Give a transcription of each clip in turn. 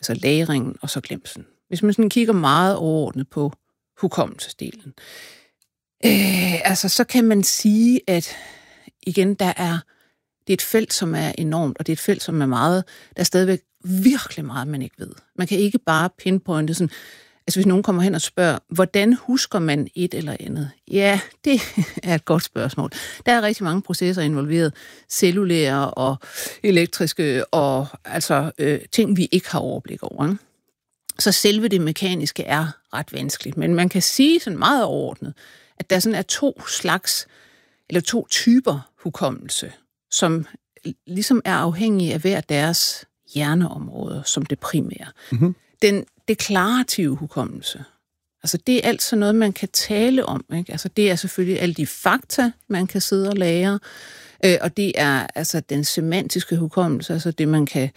altså lagringen og så glemslen. Hvis man sådan kigger meget overordnet på hukommelsesdelen, så kan man sige, at igen, det er et felt, som er enormt, og det er et felt, som er meget, der er stadigvæk virkelig meget, man ikke ved. Man kan ikke bare pinpointe sådan, altså hvis nogen kommer hen og spørger, hvordan husker man et eller andet? Ja, det er et godt spørgsmål. Der er rigtig mange processer involveret, cellulære og elektriske, og altså ting, vi ikke har overblik over. Ikke? Så selve det mekaniske er ret vanskeligt, men man kan sige sådan meget overordnet, at der sådan er to typer hukommelse, som ligesom er afhængige af hver deres hjerneområde som det primære. Mm-hmm. Den deklarative hukommelse, altså det er altså noget, man kan tale om. Ikke? Altså det er selvfølgelig alle de fakta, man kan sidde og lære, og det er altså den semantiske hukommelse, altså det, man kan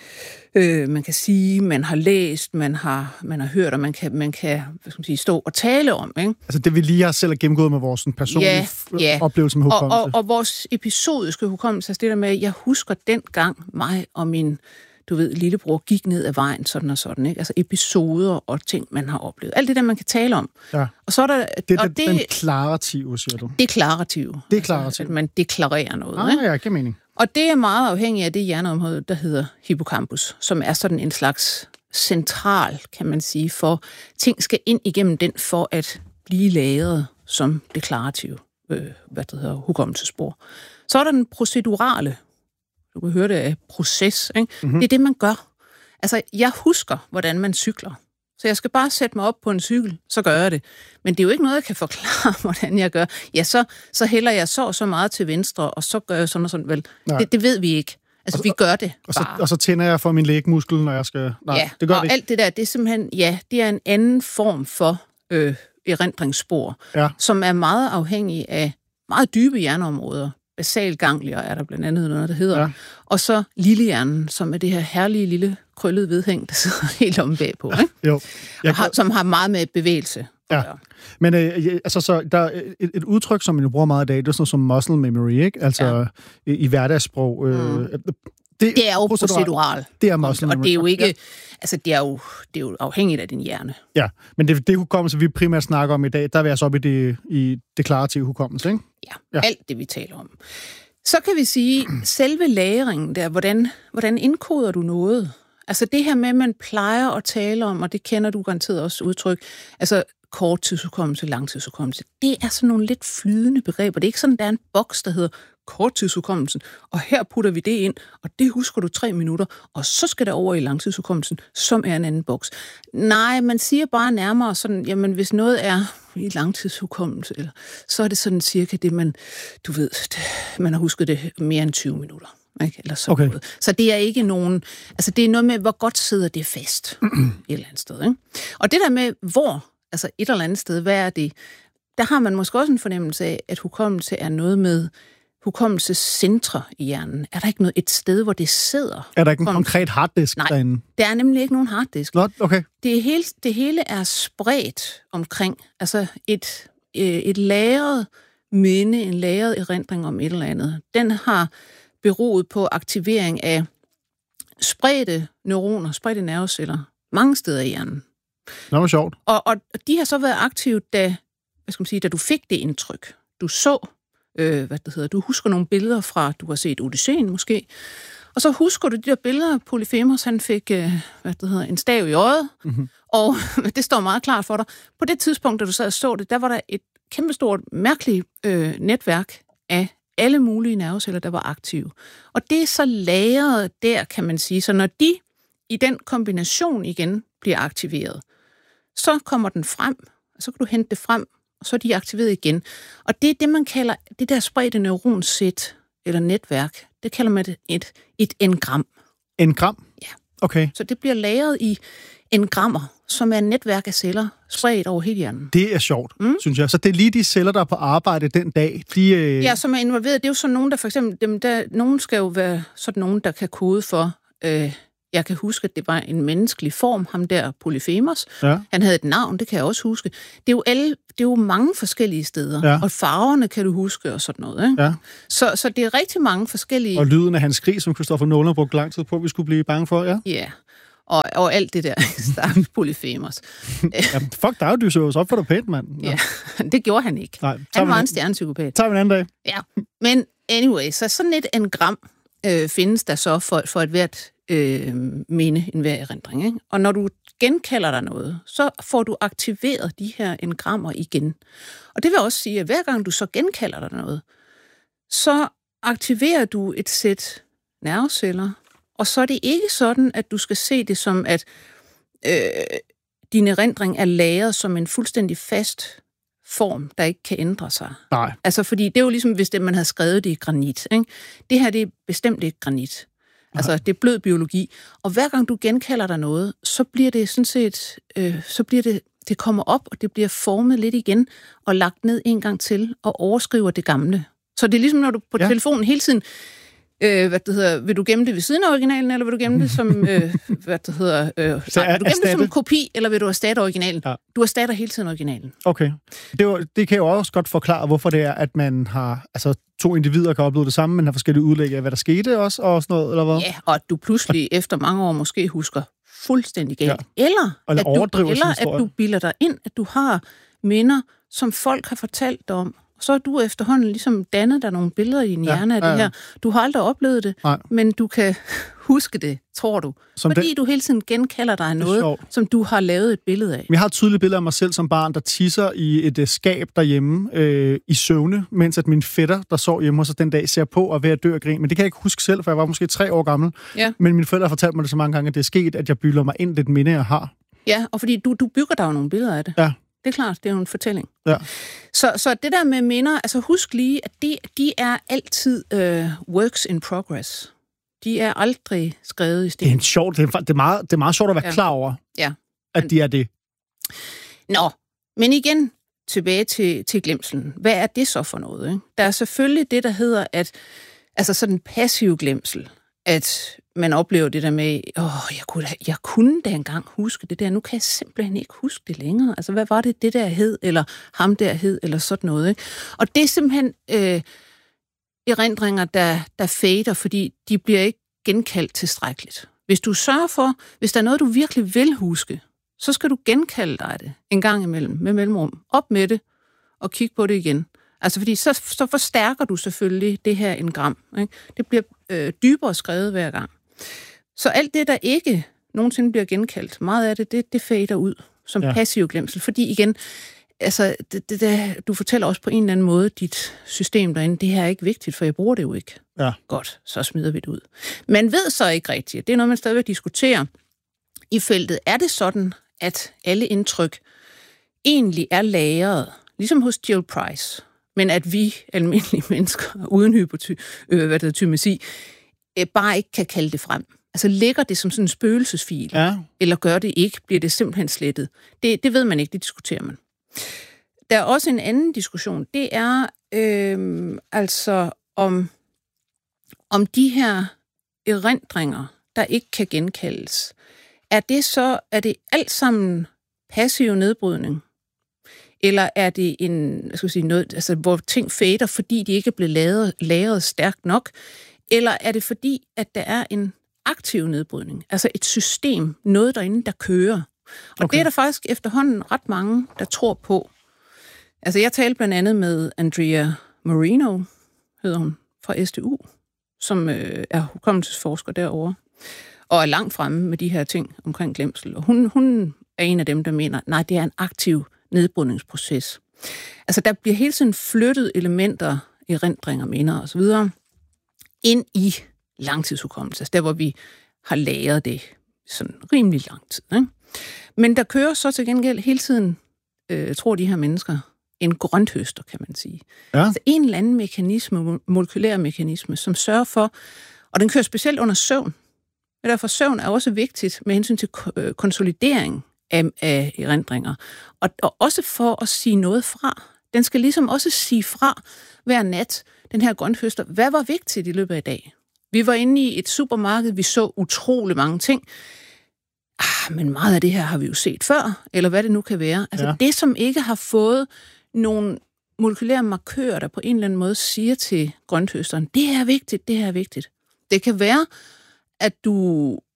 sige, man har læst, man har hørt, og man kan hvad skal man sige, stå og tale om. Ikke? Altså det, vi lige har selv gennemgået med vores personlige oplevelse med hukommelse. Og vores episodiske hukommelse, altså det der med, at jeg husker dengang mig og min lillebror gik ned ad vejen, sådan og sådan, ikke? Altså episoder og ting, man har oplevet. Alt det der, man kan tale om. Ja. Og så er der... Det den deklarative, siger du? Deklarative. Altså, at man deklarerer noget. Ikke? Ja, det giver mening. Og det er meget afhængigt af det hjerneområde, der hedder hippocampus, som er sådan en slags central, kan man sige, for ting skal ind igennem den, for at blive lagret som deklarative, hukommelsesspor. Så er der den procedurale. Du kan høre det af proces. Ikke? Mm-hmm. Det er det, man gør. Altså, jeg husker, hvordan man cykler. Så jeg skal bare sætte mig op på en cykel, så gør jeg det. Men det er jo ikke noget, jeg kan forklare, hvordan jeg gør. Ja, så hælder jeg så meget til venstre, og så gør jeg sådan og sådan. Vel, det ved vi ikke. Altså, vi gør det bare. Og så tænder jeg for min lægmuskel, når jeg skal... Nej, det gør og det ikke. Alt det der, det er simpelthen... Ja, det er en anden form for erindringsspor, som er meget afhængig af meget dybe hjerneområder. Basalganglier er der blandt andet noget, der hedder. Ja. Og så lillehjernen, som er det her herlige lille krøllede vedhæng, der sidder helt omme bagpå, ikke? Jo. Som har meget med bevægelse. Ja. Men så der er et udtryk, som man bruger meget i dag, det er sådan noget som muscle memory, ikke? Altså i hverdagssprog. Det er jo procedural. Det er muscle memory. Og det er jo ikke... Altså, det er jo afhængigt af din hjerne. Ja, men det hukommelse, vi primært snakker om i dag, der er vi altså op i deklarativ hukommelse, ikke? Ja, alt det, vi taler om. Så kan vi sige, selve lagringen der, hvordan indkoder du noget? Altså det her med, at man plejer at tale om, og det kender du garanteret også udtryk, altså korttidshukommelse, langtidshukommelse, det er sådan nogle lidt flydende begreber. Det er ikke sådan, der er en boks, der hedder korttidshukommelsen, og her putter vi det ind, og det husker du 3 minutter, og så skal det over i langtidshukommelsen, som er en anden boks. Nej, man siger bare nærmere sådan, jamen hvis noget er i langtidshukommelse, eller, så er det sådan cirka det, man har husket det mere end 20 minutter. Ikke? Eller så noget. Så det er ikke nogen... Altså det er noget med, hvor godt sidder det fast et eller andet sted. Ikke? Og det der med, hvor, altså et eller andet sted, hvad er det? Der har man måske også en fornemmelse af, at hukommelse er noget med hukommelsescentre i hjernen. Er der ikke et sted, hvor det sidder? Er der ikke en konkret harddisk derinde? Nej, der er nemlig ikke nogen harddisk. Okay. Det hele er spredt omkring, altså et lagret minde, en lagret erindring om et eller andet. Den har beroet på aktivering af spredte neuroner, spredte nerveceller, mange steder i hjernen. Det var sjovt. Og de har så været aktive, da du fik det indtryk. Du så, du husker nogle billeder fra, du har set Odysseen måske, og så husker du de der billeder, Polyphemus, han fik, en stav i øjet, og det står meget klart for dig. På det tidspunkt, da du sad og så det, der var der et kæmpestort, mærkeligt netværk af alle mulige nerveceller, der var aktive. Og det er så lagret der, kan man sige. Så når de i den kombination igen bliver aktiveret, så kommer den frem, og så kan du hente det frem, og så er de aktiveret igen. Og det er det, man kalder det der spredte neuronsæt, eller netværk, det kalder man et engram. Engram? Ja. Okay. Så det bliver lagret i engrammer, som er et netværk af celler spredt over hele hjernen. Det er sjovt, synes jeg. Så det er lige de celler, der er på arbejde den dag. Ja, som er involveret. Det er jo sådan nogen, der for eksempel... nogen skal jo være sådan nogen, der kan kode for... jeg kan huske, at det var en menneskelig form, ham der Polyphemus. Ja. Han havde et navn, det kan jeg også huske. Det er jo mange forskellige steder. Og farverne kan du huske og sådan noget. Ikke? Ja. Så det er rigtig mange forskellige... Og lyden af hans skrig, som Christopher Nolan brugte lang tid på, vi skulle blive bange for, ja? Ja. og alt det der, stakkels Polyphemus. Jamen, fuck dig, du så op for dig pænt, mand. Ja, det gjorde han ikke. Nej, han var en stjernepsykopat. Tager vi en anden dag. Ja, men anyway, så sådan et engram findes der så for et hvert minde, en hver erindring. Ikke? Og når du genkalder dig noget, så får du aktiveret de her engrammer igen. Og det vil også sige, at hver gang du så genkalder dig noget, så aktiverer du et sæt nerveceller, og så er det ikke sådan, at du skal se det som, at din erindring er lagret som en fuldstændig fast form, der ikke kan ændre sig. Nej. Altså, fordi det er jo ligesom, hvis man havde skrevet det i granit. Ikke? Det her, det er bestemt ikke granit. Altså, det er blød biologi. Og hver gang du genkalder dig noget, så bliver det sådan set, det kommer op, og det bliver formet lidt igen, og lagt ned en gang til, og overskriver det gamle. Så det er ligesom, når du på telefonen hele tiden, vil du gemme det ved siden af originalen, eller vil du gemme det som, vil du gemme det som kopi, eller vil du erstatte originalen? Ja. Du erstatter hele tiden originalen. Okay. Det kan jo også godt forklare, hvorfor det er, at man har, altså 2 individer kan opleve det samme, men har forskellige udlæg af, hvad der skete også, og sådan noget, eller hvad? Ja, og at du pludselig efter mange år måske husker fuldstændig galt. Ja. Eller at du bilder dig ind, at du har minder, som folk har fortalt dig om. Så har du efterhånden ligesom dannet dig nogle billeder i din hjerne af det her. Du har aldrig oplevet det, men du kan huske det, tror du. Fordi du hele tiden genkalder dig noget, som du har lavet et billede af. Jeg har et tydeligt billede af mig selv som barn, der tisser i et skab derhjemme i søvne, mens at min fætter, der sov hjemme hos os den dag, ser på og er ved at dø af grin. Men det kan jeg ikke huske selv, for jeg var måske 3 år gammel. Ja. Men mine forældre fortalte mig det så mange gange, at det er sket, at jeg bylder mig ind det minde, jeg har. Ja, og fordi du bygger dig jo nogle billeder af det. Ja. Det er klart, det er jo en fortælling. Ja. Så det der med minder, altså husk lige, at de er altid works in progress. De er aldrig skrevet i sten. Det er meget sjovt at være klar over, at de er det. Nå, men igen, tilbage til glemselen. Hvad er det så for noget? Ikke? Der er selvfølgelig det, der hedder, at altså sådan passiv glemsel, at man oplever det der med, jeg kunne da engang huske det der, nu kan jeg simpelthen ikke huske det længere. Altså, hvad var det der hed, eller ham der hed, eller sådan noget. Ikke? Og det er simpelthen erindringer, der fader, fordi de bliver ikke genkaldt tilstrækkeligt. Hvis du sørger for, hvis der er noget, du virkelig vil huske, så skal du genkalde dig det en gang imellem, med mellemrum. Op med det, og kig på det igen. Altså, fordi så forstærker du selvfølgelig det her engram. Ikke? Det bliver dybere skrevet hver gang. Så alt det, der ikke nogensinde bliver genkaldt, meget af det fader ud som passiv glemsel. Fordi igen, altså, du fortæller også på en eller anden måde, dit system derinde, det her er ikke vigtigt, for jeg bruger det jo ikke. Ja. Godt, så smider vi det ud. Man ved så ikke rigtigt, det er noget, man stadigvæk diskuterer i feltet. Er det sådan, at alle indtryk egentlig er lagret, ligesom hos Jill Price, men at vi almindelige mennesker, uden hypotymi, bare ikke kan kalde det frem? Altså ligger det som sådan en spøgelsesfil, eller gør det ikke, bliver det simpelthen slettet? Det ved man ikke, det diskuterer man. Der er også en anden diskussion, det er altså om de her erindringer, der ikke kan genkaldes, er det alt sammen passiv nedbrydning? Eller er det noget, altså, hvor ting fader, fordi de ikke er blevet lagret stærkt nok? Eller er det fordi, at der er en aktiv nedbrydning? Altså et system, noget derinde, der kører. Og det er der faktisk efterhånden ret mange, der tror på. Altså jeg talte blandt andet med Andrea Marino, hedder hun, fra SDU, som er hukommelsesforsker derovre, og er langt fremme med de her ting omkring glemsel. Og hun er en af dem, der mener, nej, det er en aktiv nedbrydningsproces. Altså, der bliver hele tiden flyttet elementer, erindringer, minder osv. ind i langtidshukommelse, altså der, hvor vi har lagret det sådan rimelig lang tid. Ikke? Men der kører så til gengæld hele tiden, tror de her mennesker, en grønthøster, kan man sige. Ja. Altså en eller anden mekanisme, molekylær mekanisme, som sørger for, og den kører specielt under søvn. Og derfor søvn er også vigtigt med hensyn til konsolidering af erindringer. Og også for at sige noget fra. Den skal ligesom også sige fra hver nat, den her grønthøster. Hvad var vigtigt i løbet af i dag? Vi var inde i et supermarked, vi så utrolig mange ting. Men meget af det her har vi jo set før, eller hvad det nu kan være. Altså det, som ikke har fået nogle molekylære markører, der på en eller anden måde siger til grønthøsteren, det her er vigtigt, det her er vigtigt. Det kan være, at du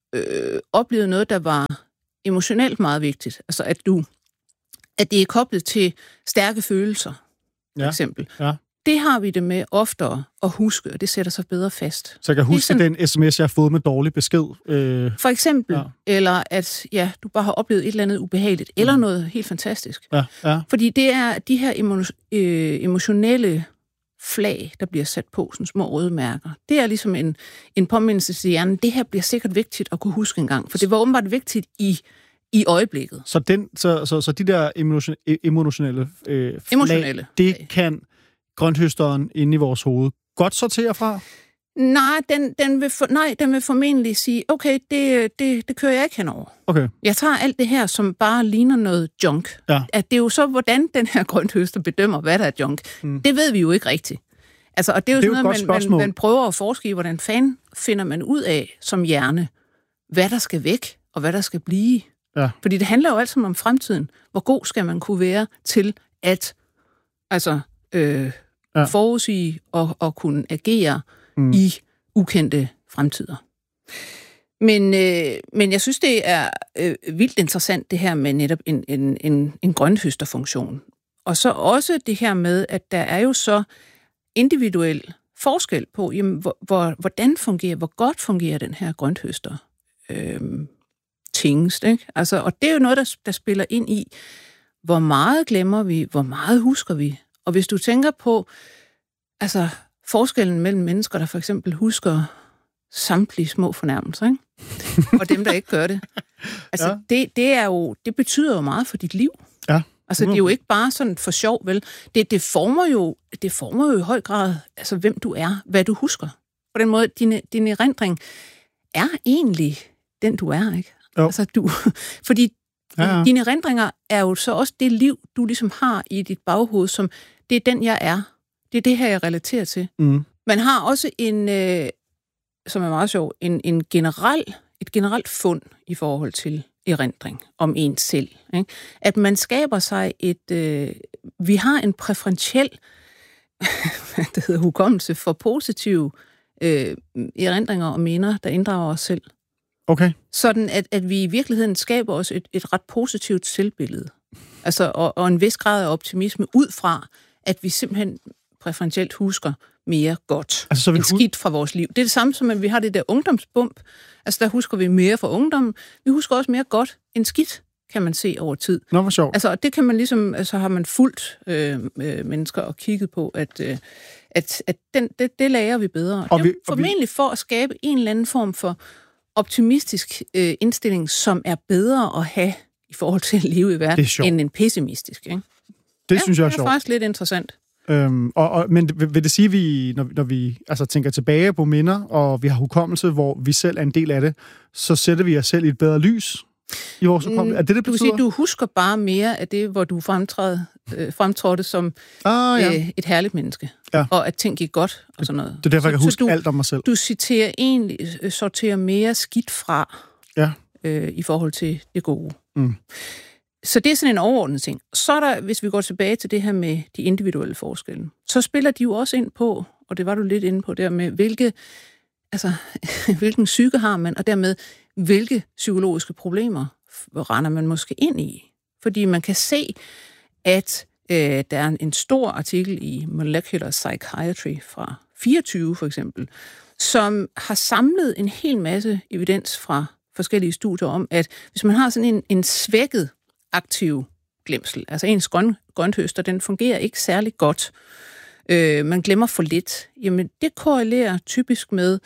oplevede noget, der var emotionelt meget vigtigt. Altså, at det er koblet til stærke følelser, for eksempel. Ja. Det har vi det med oftere at huske, og det sætter sig bedre fast. Så jeg kan huske den sms, jeg har fået med dårlig besked? For eksempel. Eller at du bare har oplevet et eller andet ubehageligt, eller noget helt fantastisk. Ja. Fordi det er de her emotionelle flag, der bliver sat på, sådan små røde mærker. Det er ligesom en påmindelse til hjernen. Det her bliver sikkert vigtigt at kunne huske en gang, for det var åbenbart vigtigt i øjeblikket. Så de der emotionelle flag, det kan grønthøsteren inde i vores hoved godt sortere fra? Nej, den vil formentlig sige, okay, det kører jeg ikke henover. Okay. Jeg tager alt det her, som bare ligner noget junk. Ja. At det er jo så, hvordan den her grønthøster bedømmer, hvad der er junk. Det ved vi jo ikke rigtigt. Altså, og det er jo sådan noget, man prøver at forske i, hvordan fanden finder man ud af som hjerne, hvad der skal væk, og hvad der skal blive. Ja. Fordi det handler jo altid om fremtiden. Hvor god skal man kunne være til at forudsige og kunne agere i ukendte fremtider. Men jeg synes, det er vildt interessant, det her med netop en grønthøsterfunktion. Og så også det her med, at der er jo så individuel forskel på, jamen, hvordan fungerer, hvor godt fungerer den her grønthøster tingest, ikke? Altså, og det er jo noget, der spiller ind i, hvor meget glemmer vi, hvor meget husker vi. Og hvis du tænker på forskellen mellem mennesker, der for eksempel husker samtlige små fornærmelser, ikke? Og dem, der ikke gør det. Altså, det betyder jo meget for dit liv. Ja. Altså, det er jo ikke bare sådan for sjov, vel? Det former jo i høj grad, altså, hvem du er, hvad du husker. På den måde, din erindring er egentlig den, du er, ikke? Jo. Altså, fordi dine erindringer er jo så også det liv, du ligesom har i dit baghoved, som det er den, jeg er. Det er det her, jeg relaterer til. Man har også som er meget sjov, et generelt fund i forhold til erindring om ens selv. Ikke? At man skaber sig vi har en præferentiel hukommelse for positive erindringer og minder, der inddrager os selv. Okay. Sådan, at vi i virkeligheden skaber os et ret positivt selvbillede. Altså, og en vis grad af optimisme ud fra, at vi simpelthen præferentielt husker mere godt end skidt fra vores liv. Det er det samme som, at vi har det der ungdomsbump. Altså, der husker vi mere fra ungdommen. Vi husker også mere godt end skidt, kan man se over tid. Nå, hvor sjovt. Altså, det kan man ligesom, altså har man fulgt mennesker og kigget på, at det lærer vi bedre. Og det er formentlig for at skabe en eller anden form for optimistisk indstilling, som er bedre at have i forhold til at leve i verden, end en pessimistisk. Ikke? Det synes jeg er sjovt. Det er faktisk lidt interessant. Men vil det sige, at vi, når vi tænker tilbage på minder, og vi har hukommelse, hvor vi selv er en del af det, så sætter vi os selv i et bedre lys i vores hukommelse? Er det betyder? Du vil sige, du husker bare mere af det, hvor du fremtrådte som et herligt menneske, og at ting gik godt og sådan noget. Det er derfor, jeg kan huske alt om mig selv. Du sorterer mere skidt fra i forhold til det gode. Så det er sådan en overordnet ting. Så er der, hvis vi går tilbage til det her med de individuelle forskelle, så spiller de jo også ind på, og det var du lidt inde på der med, hvilken psyke har man, og dermed hvilke psykologiske problemer render man måske ind i. Fordi man kan se, at der er en stor artikel i Molecular Psychiatry fra 24 for eksempel, som har samlet en hel masse evidens fra forskellige studier om, at hvis man har sådan en svækket aktiv glemsel, altså ens grønthøster, den fungerer ikke særlig godt. Man glemmer for lidt. Jamen, det korrelerer typisk med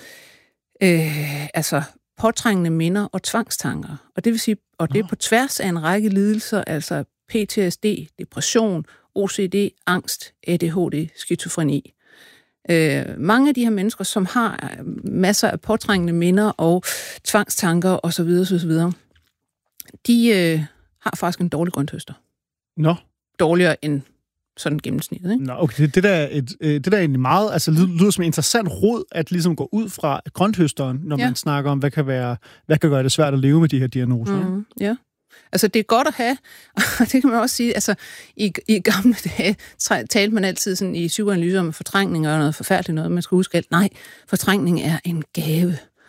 påtrængende minder og tvangstanker. Og det vil sige, og det er på tværs af en række lidelser, altså PTSD, depression, OCD, angst, ADHD, skizofreni. Mange af de her mennesker, som har masser af påtrængende minder og tvangstanker osv., de har faktisk en dårlig grønthøster. Nå. Dårligere end sådan gennemsnittet, ikke? Nå, okay. Det der er egentlig meget, altså lyder som en interessant råd, at ligesom gå ud fra grønthøsteren, når man snakker om, hvad kan gøre det svært at leve med de her diagnoser. Ja. Altså, det er godt at have, og det kan man også sige, altså, i gamle dage talte man altid sådan i psykoanalyse om fortrængning og noget forfærdeligt noget, man skal huske alt. Nej, fortrængning er en gave.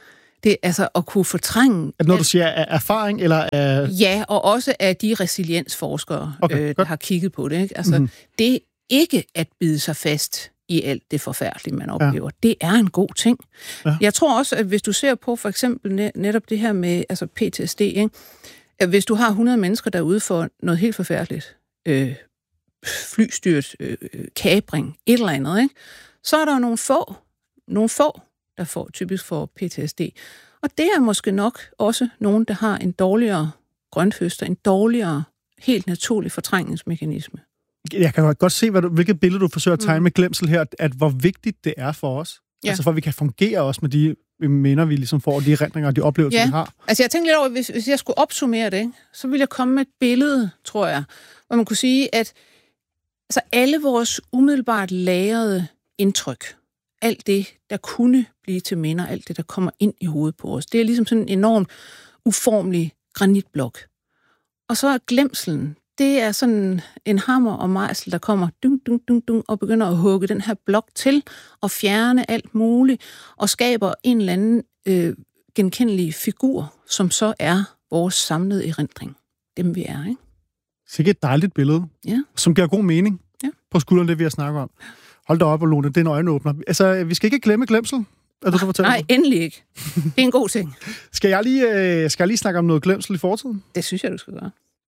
Det er altså at kunne fortrænge... At når du siger af erfaring, eller af... Ja, og også af de resiliensforskere, der har kigget på det. Ikke? Altså, det er ikke at bide sig fast i alt det forfærdelige, man oplever. Ja. Det er en god ting. Ja. Jeg tror også, at hvis du ser på for eksempel netop det her med altså PTSD, ikke? At hvis du har 100 mennesker derude for noget helt forfærdeligt, flystyrt, kapring, et eller andet, ikke? Så er der jo nogle få, der får typisk for PTSD. Og det er måske nok også nogen, der har en dårligere grønthøster, en dårligere, helt naturlig fortrængningsmekanisme. Jeg kan godt se, hvilket billede du forsøger at tegne med glemsel her, at hvor vigtigt det er for os. Ja. Altså for at vi kan fungere også med de minder, vi ligesom får, de erindringer og de oplevelser, vi har. Altså jeg tænkte lidt over, hvis jeg skulle opsummere det, så ville jeg komme med et billede, tror jeg, hvor man kunne sige, at altså, alle vores umiddelbart lagrede indtryk, alt det, der kunne blive til minder, alt det, der kommer ind i hovedet på os, det er ligesom sådan en enormt uformelig granitblok. Og så er glemselen, det er sådan en hammer og mejsel, der kommer dung, dung, dung, dung, og begynder at hugge den her blok til og fjerne alt muligt, og skaber en eller anden genkendelig figur, som så er vores samlede erindring. Dem vi er, ikke? Sikke et dejligt billede, som giver god mening på skulderen, det vi har snakket om. Hold da op, Lone, det er en øjenåbner. Altså, vi skal ikke glemme glemsel. Nej, endelig ikke. Det er en god ting. Skal jeg lige snakke om noget glemsel i fortiden? Det synes jeg, du skal gøre.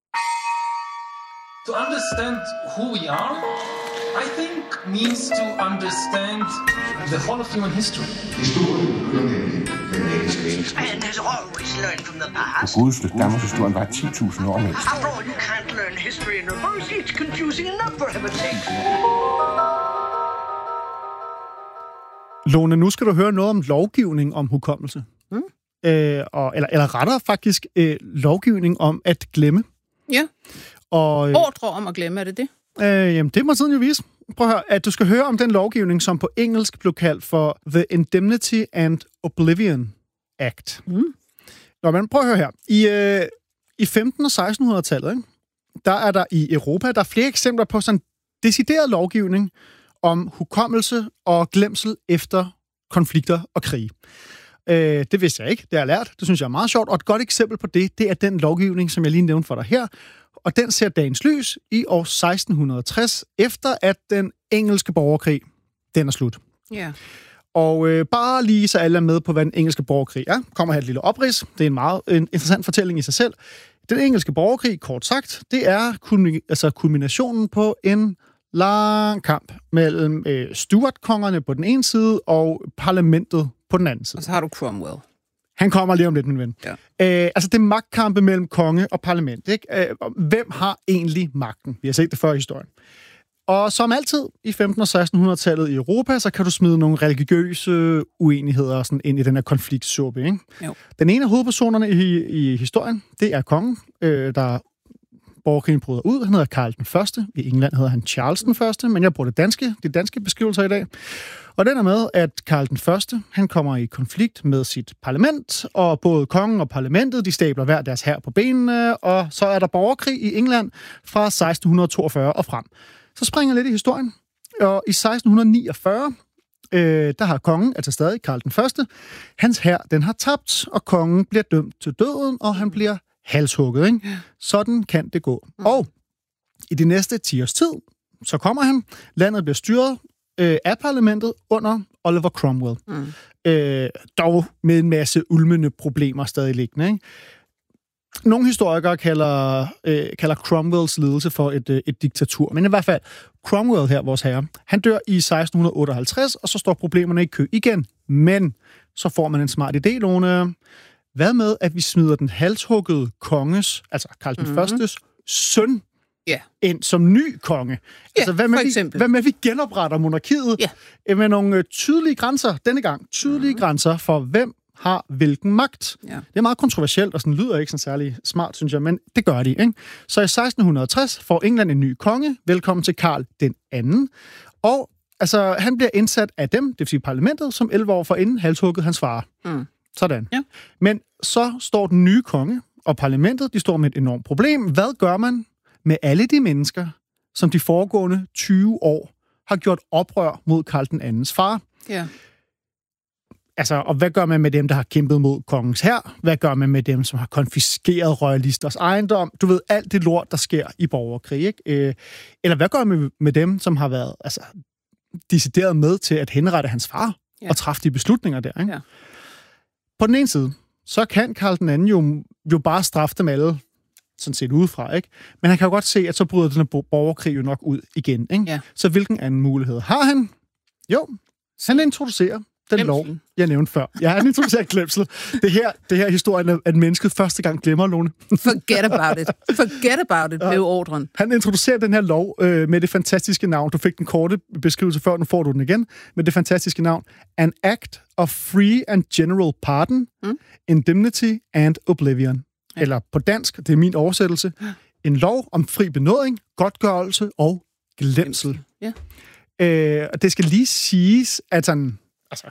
To understand who we are, I think means to understand the whole of human history. And has always learned from the past. Gudsløs Danmarkshistorien var 10.000 år mindst. After all, you can't learn history in reverse. It's confusing enough for heaven's sake. Lone, nu skal du høre noget om lovgivning om hukommelse. Eller rettere faktisk lovgivning om at glemme. Ja. Ordre om at glemme, er det det? Jamen, det må tiden jo vise. Prøv at høre, at du skal høre om den lovgivning, som på engelsk blev kaldt for The Indemnity and Oblivion Act. Nå, men prøv at høre her. I 1500- og 1600-tallet, ikke, der er der i Europa, der er flere eksempler på sådan decideret lovgivning om hukommelse og glemsel efter konflikter og krige. Det vidste jeg ikke, det har jeg lært. Det synes jeg er meget sjovt. Og et godt eksempel på det er den lovgivning, som jeg lige nævnte for dig her. Og den ser dagens lys i år 1660, efter at den engelske borgerkrig, den er slut. Ja. Og bare lige så alle er med på, hvad den engelske borgerkrig er, kommer her et lille oprids. Det er en meget interessant fortælling i sig selv. Den engelske borgerkrig, kort sagt, det er kulminationen på en lang kamp mellem Stuart-kongerne på den ene side og parlamentet på den anden side. Og så har du Cromwell. Han kommer lige om lidt, min ven. Ja. Altså, det er magtkampe mellem konge og parlament. Ikke? Hvem har egentlig magten? Vi har set det før i historien. Og som altid i 1500- og 1600-tallet i Europa, så kan du smide nogle religiøse uenigheder sådan ind i den her konfliktsuppe. Ikke? Jo. Den ene af hovedpersonerne i historien, det er kongen, der borgerkrigen bryder ud. Han hedder Karl den Første. I England hedder han Charles den Første, men jeg bruger de danske beskrivelser i dag. Og den er med, at Karl den Første, han kommer i konflikt med sit parlament, og både kongen og parlamentet, de stabler hver deres hær på benene, og så er der borgerkrig i England fra 1642 og frem. Så springer jeg lidt i historien, og i 1649, der har kongen, altså stadig Karl den Første, hans hær, den har tabt, og kongen bliver dømt til døden, og han bliver halshugget, ikke? Sådan kan det gå. Og i de næste 10 års tid, så kommer han. Landet bliver styret af parlamentet under Oliver Cromwell. Dog med en masse ulmende problemer stadig liggende, ikke? Nogle historikere kalder Cromwells ledelse for et diktatur. Men i hvert fald, Cromwell her, vores herre, han dør i 1658, og så står problemerne i kø igen. Men så får man en smart idé, Lone. Hvad med, at vi smider den halshuggede konges, altså Karl den Førstes søn, ind som ny konge? Altså, hvad med, at vi genopretter monarkiet med nogle tydelige grænser, denne gang tydelige grænser for, hvem har hvilken magt. Ja. Det er meget kontroversielt, og sådan lyder ikke sådan særlig smart, synes jeg, men det gør de, ikke? Så i 1660 får England en ny konge. Velkommen til Karl den anden. Og altså, han bliver indsat af dem, det vil sige parlamentet, som 11 år forinden halshugget hans far. Sådan. Ja. Men så står den nye konge og parlamentet, de står med et enormt problem. Hvad gør man med alle de mennesker, som de foregående 20 år har gjort oprør mod Karl den andens far? Ja. Altså, og hvad gør man med dem, der har kæmpet mod kongens hær? Hvad gør man med dem, som har konfiskeret royalisters ejendom? Du ved, alt det lort, der sker i borgerkrig, ikke? Eller hvad gør man med dem, som har været decideret med til at henrette hans far og træffe de beslutninger der, ikke? Ja. På den ene side, så kan Karl den anden jo bare straffe dem alle, sådan set udefra, ikke? Men han kan jo godt se, at så bryder den her borgerkrig jo nok ud igen, ikke? Ja. Så hvilken anden mulighed har han? Jo, han introducerer den lov, jeg nævnte før. Ja, han introducerer glemsel. Det her historien, at mennesket første gang glemmer, Lone. Forget about it. Forget about it, blev ordren. Han introducerer den her lov med det fantastiske navn. Du fik den korte beskrivelse før, nu får du den igen. Med det fantastiske navn. An Act of Free and General Pardon, Indemnity and Oblivion. Ja. Eller på dansk, det er min oversættelse. En lov om fri benådning, godtgørelse og glemsel. Ja. Det skal lige siges, at han... Altså,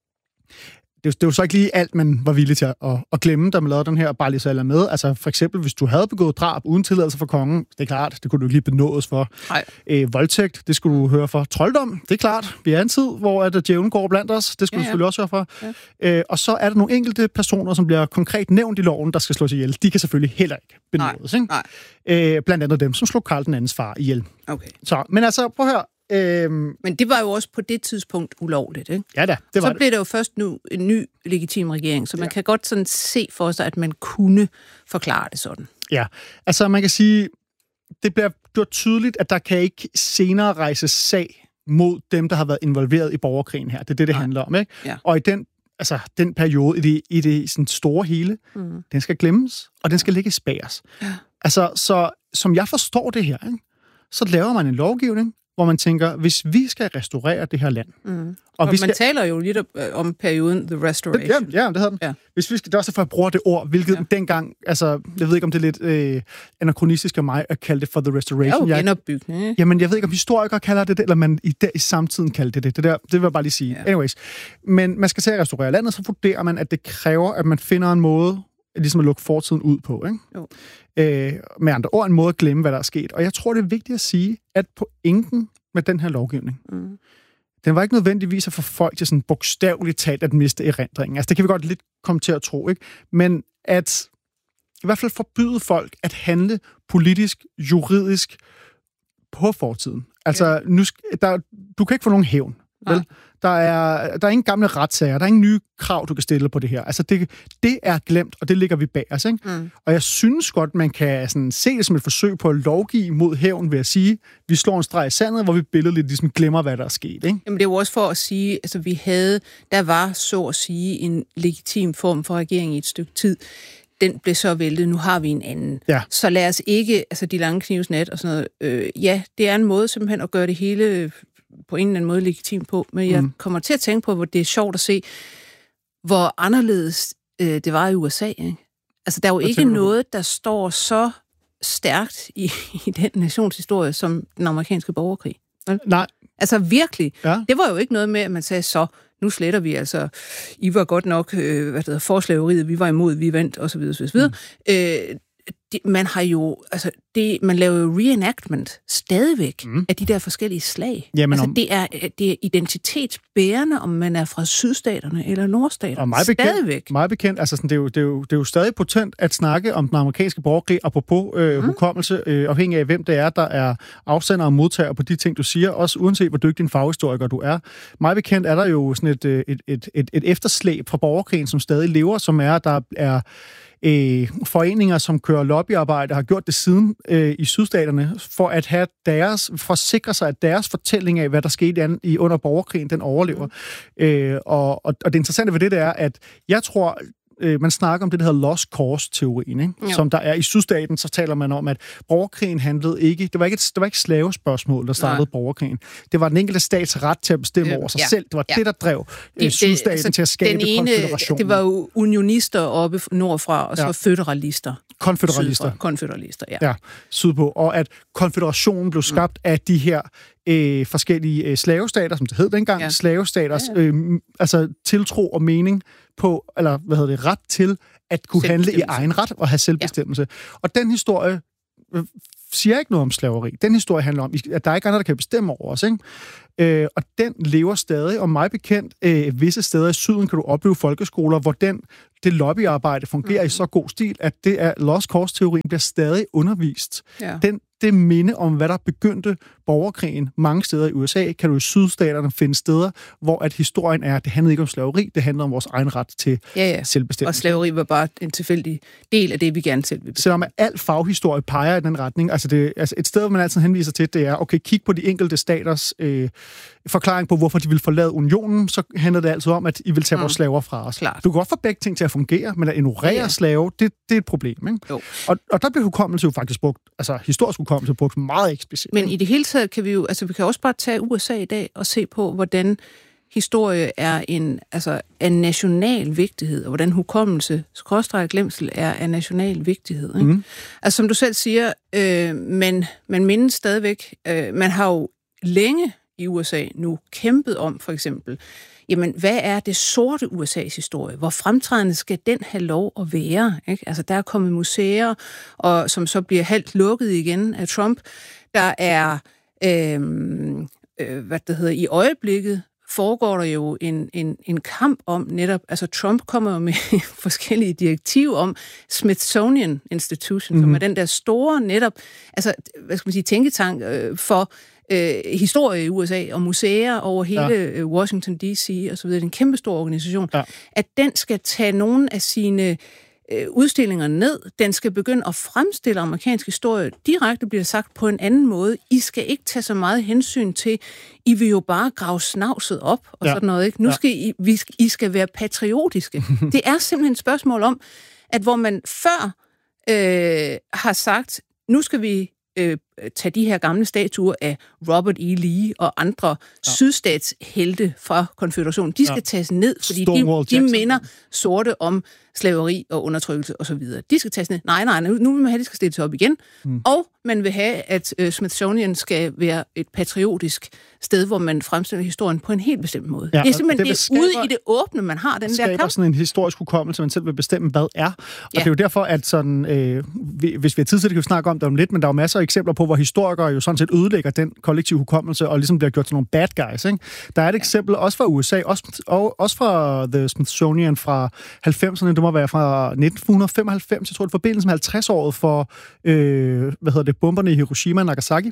det er jo så ikke lige alt, man var villig til at glemme, da man lavede den her, bare lige så alle med. Altså for eksempel, hvis du havde begået drab uden tilladelse fra kongen, det er klart, det kunne du ikke lige benådes for. Voldtægt, det skulle du høre for. Trolddom, det er klart. Vi er en tid, hvor at djævlen går blandt os. Det skulle du selvfølgelig også høre for. Ja. Og så er der nogle enkelte personer, som bliver konkret nævnt i loven, der skal slås ihjel. De kan selvfølgelig heller ikke benådes. Ikke? Blandt andet dem, som slog Karl den andens far ihjel. Okay. Så, men altså, prøv at høre. Men det var jo også på det tidspunkt ulovligt, ikke? Ja da, det var så blev der jo først nu en ny legitim regering, så man kan godt sådan se for sig, at man kunne forklare det sådan. Ja, altså man kan sige, det bliver tydeligt, at der kan ikke senere rejses sag mod dem, der har været involveret i borgerkrigen her. Det er det handler om, ikke? Ja. Og i den periode, i det sådan store hele, den skal glemmes, og den skal ligge bag os. Ja. Altså, så som jeg forstår det her, ikke, så laver man en lovgivning, hvor man tænker, hvis vi skal restaurere det her land... Og man taler jo lidt om perioden The Restoration. Ja, det hedder den. Ja. Hvis vi skal, det er også for at bruge det ord, hvilket dengang... Altså, jeg ved ikke, om det er lidt anachronistisk af mig at kalde det for The Restoration. Det er jo genopbygning. Jamen, jeg ved ikke, om historikere kalder det, eller man i samtiden kalder det. Det vil jeg bare lige sige. Ja. Anyways. Men man skal til at restaurere landet, så vurderer man, at det kræver, at man finder en måde, ligesom at lukke fortiden ud på, ikke? Jo. Med andre ord, en måde at glemme, hvad der er sket. Og jeg tror, det er vigtigt at sige, at pointen med den her lovgivning, den var ikke nødvendigvis at få folk til sådan bogstaveligt talt at miste erindringen. Altså, det kan vi godt lidt komme til at tro, ikke? Men at i hvert fald forbyde folk at handle politisk, juridisk på fortiden. Altså, du kan ikke få nogen hævn, vel? Der er ingen gamle retssager, der er ingen nye krav, du kan stille på det her. Altså, det er glemt, og det ligger vi bag os, ikke? Og jeg synes godt, man kan sådan se det som et forsøg på at lovgive mod hævn ved at sige, vi slår en streg i sandet, hvor vi billedligt ligesom glemmer, hvad der er sket, ikke? Jamen, det er jo også for at sige, altså der var så at sige en legitim form for regering i et stykke tid. Den blev så væltet, nu har vi en anden. Ja. Så lad os ikke, altså de lange knivsnat og sådan noget, det er en måde simpelthen at gøre det hele på en eller anden måde legitimt på, men jeg kommer til at tænke på, hvor det er sjovt at se, hvor anderledes det var i USA. Ikke? Altså, der er jo ikke noget, der står så stærkt i den nationshistorie, som den amerikanske borgerkrig. Vel? Nej. Altså, virkelig. Ja. Det var jo ikke noget med, at man sagde, så nu sletter vi, altså, I var godt nok, forslaveriet, vi var imod, vi vandt, osv. Man har jo, altså, man laver jo reenactment stadigvæk af de der forskellige slag. Jamen, altså, det er identitetsbærende, om man er fra sydstaterne eller nordstaterne. Og meget bekendt, altså sådan, det er jo stadig potent at snakke om den amerikanske borgerkrig, apropos hukommelse, afhængig af hvem det er, der er afsender og modtager på de ting, du siger, også uanset hvor dygtig en faghistoriker du er. Meget bekendt er der jo sådan et efterslæb fra borgerkrigen, som stadig lever, som er, der er foreninger, som kører lobbyarbejde, har gjort det siden i sydstaterne, for at sikre sig, at deres fortælling af, hvad der skete under borgerkrigen, den overlever. Og det interessante ved det er, at jeg tror, man snakker om det, der hedder lost cause-teorien, ikke? Som der er i sydstaten, så taler man om, at borgerkrigen handlede ikke... Det var ikke slavespørgsmål, der startede borgerkrigen. Det var den enkelte stats ret til at bestemme over sig selv. Det var det, der drev sydstaten til at skabe konføderationen. Det var jo unionister oppe nordfra, og så føderalister. Konføderalister, ja. Sydpå. Og at konføderationen blev skabt af de her forskellige slavestater, som det hed dengang, slavestaters altså tiltro og mening på, eller ret til at kunne handle i egen ret og have selvbestemmelse. Ja. Og den historie siger ikke noget om slaveri. Den historie handler om, at der er ikke andre, der kan bestemme over os, ikke? Og den lever stadig, og mig bekendt, visse steder i syden kan du opleve folkeskoler, hvor det lobbyarbejde fungerer i så god stil, at det er lost cause-teorien bliver stadig undervist. Ja. Det minde om, hvad der begyndte borgerkrigen mange steder i USA, kan du i sydstaterne finde steder, hvor at historien er, det handlede ikke om slaveri, det handlede om vores egen ret til selvbestemmelse. Og slaveri var bare en tilfældig del af det, vi gerne selv vil bestemme. Selvom al faghistorie peger i den retning, altså et sted, hvor man altid henviser til, det er, okay, kig på de enkelte staters forklaring på, hvorfor de vil forlade unionen, så handler det altid om, at I vil tage vores slaver fra os. Klart. Du kan godt få begge ting til at fungere, men at ignorere slave, det er et problem, ikke? Jo. Og der bliver hukommelse jo faktisk brugt, altså historisk hukommelse brugt meget eksplicit. Men i det hele taget kan vi jo, altså vi kan også bare tage USA i dag og se på, hvordan historie er en national vigtighed, og hvordan hukommelse, /glemsel er af national vigtighed. Ikke? Mm. Altså som du selv siger, man mindes stadigvæk, man har jo længe i USA nu kæmpet om, for eksempel, jamen, hvad er det sorte USA's historie? Hvor fremtrædende skal den have lov at være? Ikke? Altså, der er kommet museer, og som så bliver halvt lukket igen af Trump. Der er, i øjeblikket foregår der jo en kamp om netop, altså Trump kommer jo med forskellige direktiver om Smithsonian Institution, som er den der store netop, altså, tænketank for historie i USA og museer over hele Washington D.C. og så videre, en kæmpestor organisation, at den skal tage nogle af sine udstillinger ned, den skal begynde at fremstille amerikansk historie direkte, bliver sagt på en anden måde. I skal ikke tage så meget hensyn til, I vil jo bare grave snavset op og sådan noget, ikke? Nu skal I skal være patriotiske. Det er simpelthen et spørgsmål om, at hvor man før har sagt, nu skal vi tage de her gamle statuer af Robert E. Lee og andre sydstatshelte fra konføderationen. De skal tages ned, fordi de minder sorte om slaveri og undertrykkelse osv. De skal tages ned. Nej, nu vil man have, at de skal stilles op igen. Og man vil have, at Smithsonian skal være et patriotisk sted, hvor man fremstiller historien på en helt bestemt måde. Ja, det er simpelthen ude i det åbne, man har den der kamp. Det skaber sådan en historisk hukommelse, man selv vil bestemme, hvad er. Og det er jo derfor, at sådan, hvis vi har tid til det, kan vi snakke om det om lidt, men der er jo masser af eksempler på, hvor historikere jo sådan set ødelægger den kollektive hukommelse, og ligesom bliver gjort til nogle bad guys. Ikke? Der er et eksempel også fra USA, også fra The Smithsonian fra 90'erne, det må være fra 1995, jeg tror, i forbindelse med 50-året for, bomberne i Hiroshima og Nagasaki.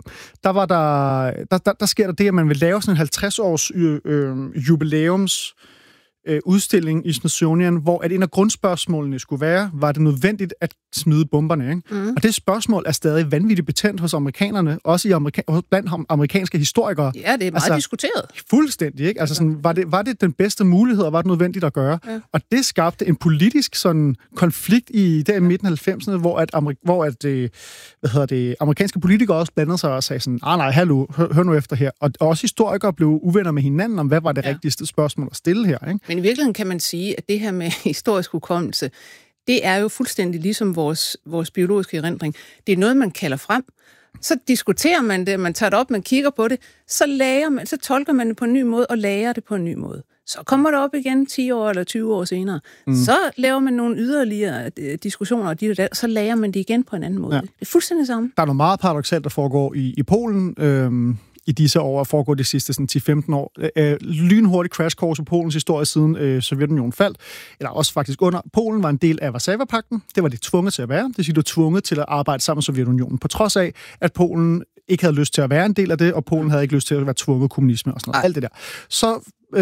Der sker der det, at man vil lave sådan en 50-års jubilæums udstilling i Smithsonian, hvor at en af grundspørgsmålene skulle være, var det nødvendigt at smide bomberne, ikke? Og det spørgsmål er stadig vanvittigt betændt hos amerikanerne, også blandt amerikanske historikere. Ja, det er meget diskuteret. Fuldstændig, ikke? Altså sådan, var det den bedste mulighed, og var det nødvendigt at gøre? Ja. Og det skabte en politisk sådan konflikt i midten af 90'erne, hvor amerikanske politikere også blandede sig og sagde sådan, nej, hallo, hør nu efter her. Og også historikere blev uvenner med hinanden om, hvad var det rigtigste spørgsmål at stille her, ikke? Men i virkeligheden kan man sige, at det her med historisk hukommelse, det er jo fuldstændig ligesom vores biologiske erindring. Det er noget, man kalder frem. Så diskuterer man det, man tager det op, man kigger på det, så tolker man det på en ny måde og lærer det på en ny måde. Så kommer det op igen 10 år eller 20 år senere. Så laver man nogle yderligere diskussioner, og så lærer man det igen på en anden måde. Ja. Det er fuldstændig samme. Der er noget meget paradoksalt, der foregår i Polen. I disse år og foregår de sidste 10-15 år. Lynhurtig crash course i Polens historie siden Sovjetunionen faldt, eller også faktisk under. Polen var en del af Warszawapagten. Det var de tvunget til at være. Det siger, de var tvunget til at arbejde sammen med Sovjetunionen, på trods af, at Polen ikke havde lyst til at være en del af det, og Polen havde ikke lyst til at være tvunget kommunisme og sådan noget. Alt det der. Så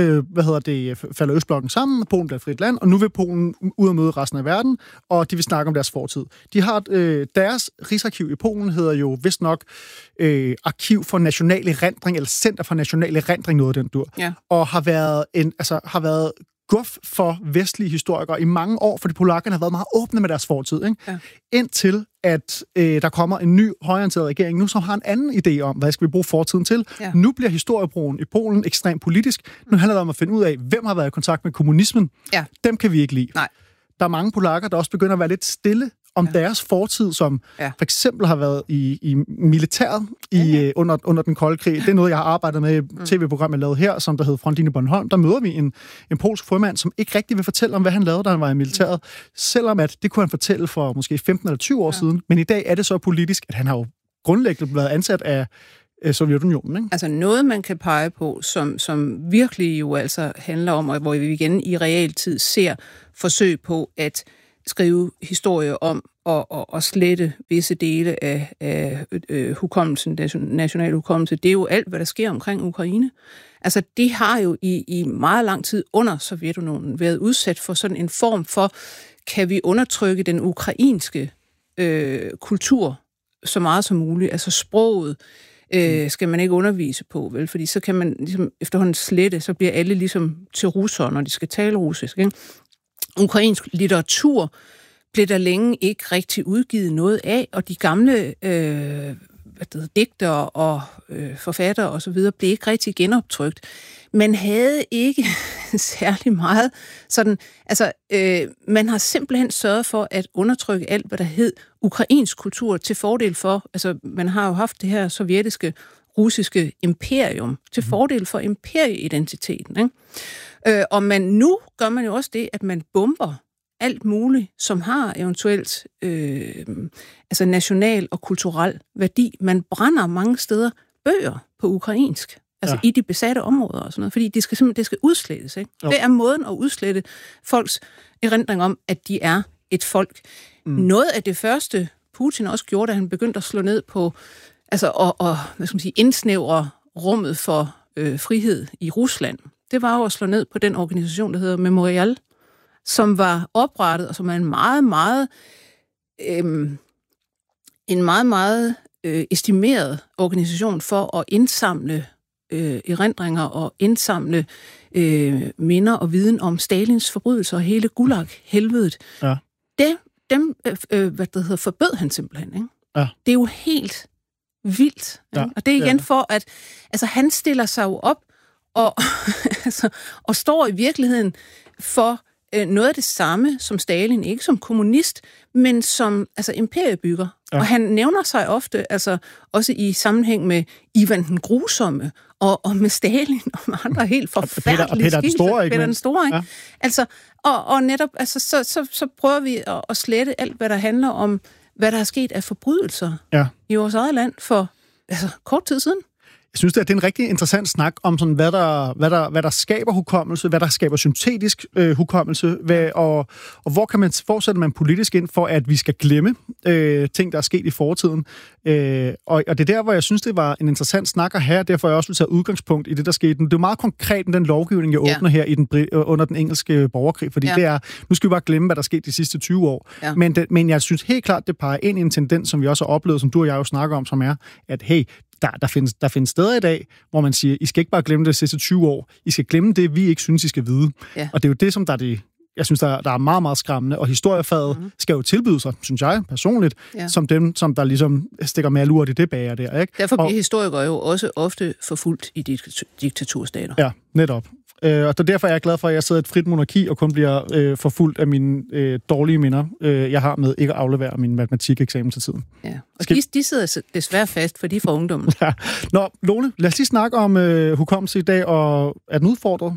falder Østblokken sammen, og Polen bliver et frit land, og nu vil Polen ud og møde resten af verden, og de vil snakke om deres fortid. De har deres rigsarkiv i Polen hedder jo vist nok Arkiv for National Erindring, eller Center for National Erindring, noget af den dur, og har været guf for vestlige historikere i mange år, fordi polakkerne har været meget åbne med deres fortid, ikke? Ja. Indtil at der kommer en ny højreorienteret regering nu, som har en anden idé om, hvad skal vi bruge fortiden til. Ja. Nu bliver historiebrugen i Polen ekstremt politisk. Nu handler det om at finde ud af, hvem har været i kontakt med kommunismen. Ja. Dem kan vi ikke lide. Nej. Der er mange polakker, der også begynder at være lidt stille om deres fortid, som for eksempel har været i militæret under den kolde krig. Det er noget, jeg har arbejdet med i tv-program, jeg lavede her, som der hed Frontlinje Bornholm. Der møder vi en polsk frømand, som ikke rigtig vil fortælle om, hvad han lavede, da han var i militæret. Selvom at det kunne han fortælle for måske 15 eller 20 år siden. Men i dag er det så politisk, at han har jo grundlæggende blevet ansat af Sovjetunionen, ikke? Altså noget, man kan pege på, som virkelig jo altså handler om, og hvor vi igen i realtid ser forsøg på at skrive historie om og slette visse dele af hukommelsen, national hukommelse, det er jo alt, hvad der sker omkring Ukraine. Altså, det har jo i meget lang tid under Sovjetunionen været udsat for sådan en form for, kan vi undertrykke den ukrainske kultur så meget som muligt, altså sproget, skal man ikke undervise på, vel? Fordi så kan man ligesom efterhånden slette, så bliver alle ligesom til russere, når de skal tale russisk, ikke? Ukrainsk litteratur blev der længe ikke rigtig udgivet noget af, og de gamle digtere og forfattere og så videre blev ikke rigtig genoptrykt. Man havde ikke særlig meget sådan, altså man har simpelthen sørget for at undertrykke alt, hvad der hed ukrainsk kultur til fordel for, altså man har jo haft det her sovjetiske, russiske imperium til fordel for imperieidentiteten, ikke? Og nu gør man jo også det, at man bomber alt muligt, som har eventuelt altså national og kulturel værdi. Man brænder mange steder bøger på ukrainsk, altså i de besatte områder og sådan noget, fordi det skal udslettes, ikke? Det er måden at udslette folks erindring om, at de er et folk. Noget af det første, Putin også gjorde, da han begyndte at slå ned på, altså og hvad skal man sige, indsnævre rummet for frihed i Rusland, det var jo at slå ned på den organisation, der hedder Memorial, som var oprettet, og som er en meget estimeret organisation for at indsamle erindringer og indsamle minder og viden om Stalins forbrydelser og hele Gulag-helvedet. Ja. Dem forbød han simpelthen, ikke? Ja. Det er jo helt vildt. Ja. Og det er igen for, at altså, han stiller sig jo op og står i virkeligheden for noget af det samme som Stalin, ikke som kommunist, men som altså imperiebygger. Ja. Og han nævner sig ofte, altså også i sammenhæng med Ivan den Grusomme, og med Stalin, og med andre helt forfærdelige Peter den Store, ikke? Peter den Store, ikke? Ja. Altså, og netop, altså, så prøver vi at slette alt, hvad der handler om, hvad der er sket af forbrydelser i vores eget land for kort tid siden. Jeg synes, det er en rigtig interessant snak om, sådan, hvad der skaber hukommelse, hvad der skaber syntetisk hukommelse, og hvor sætter man politisk ind for, at vi skal glemme ting, der er sket i fortiden. Og det er der, hvor jeg synes, det var en interessant snak at have, derfor jeg også vil tage udgangspunkt i det, der skete. Det er meget konkret med den lovgivning, jeg åbner her under den engelske borgerkrig, fordi det er, nu skal vi bare glemme, hvad der skete de sidste 20 år. Ja. Men jeg synes helt klart, det peger ind i en tendens, som vi også har oplevet, som du og jeg jo snakker om, som er, at hey, der findes steder i dag, hvor man siger, I skal ikke bare glemme det sidste 20 år, I skal glemme det, vi ikke synes, I skal vide. Ja. Og det er jo det, som der er det, jeg synes, der er meget, meget skræmmende, og historiefaget skal jo tilbyde sig, synes jeg personligt, som dem, som der ligesom stikker mere lurt i det bager der, ikke? Derfor bliver historikere jo også ofte forfulgt i diktaturstater. Ja, netop. Og derfor er jeg glad for, at jeg sidder i et frit monarki og kun bliver forfulgt af mine dårlige minder, jeg har med ikke at aflevere min matematikeksamen til tiden. Ja, og de sidder desværre fast, for de er fra ungdommen. Ja. Nå, Lone, lad os lige snakke om hukommelse i dag, og er den udfordret?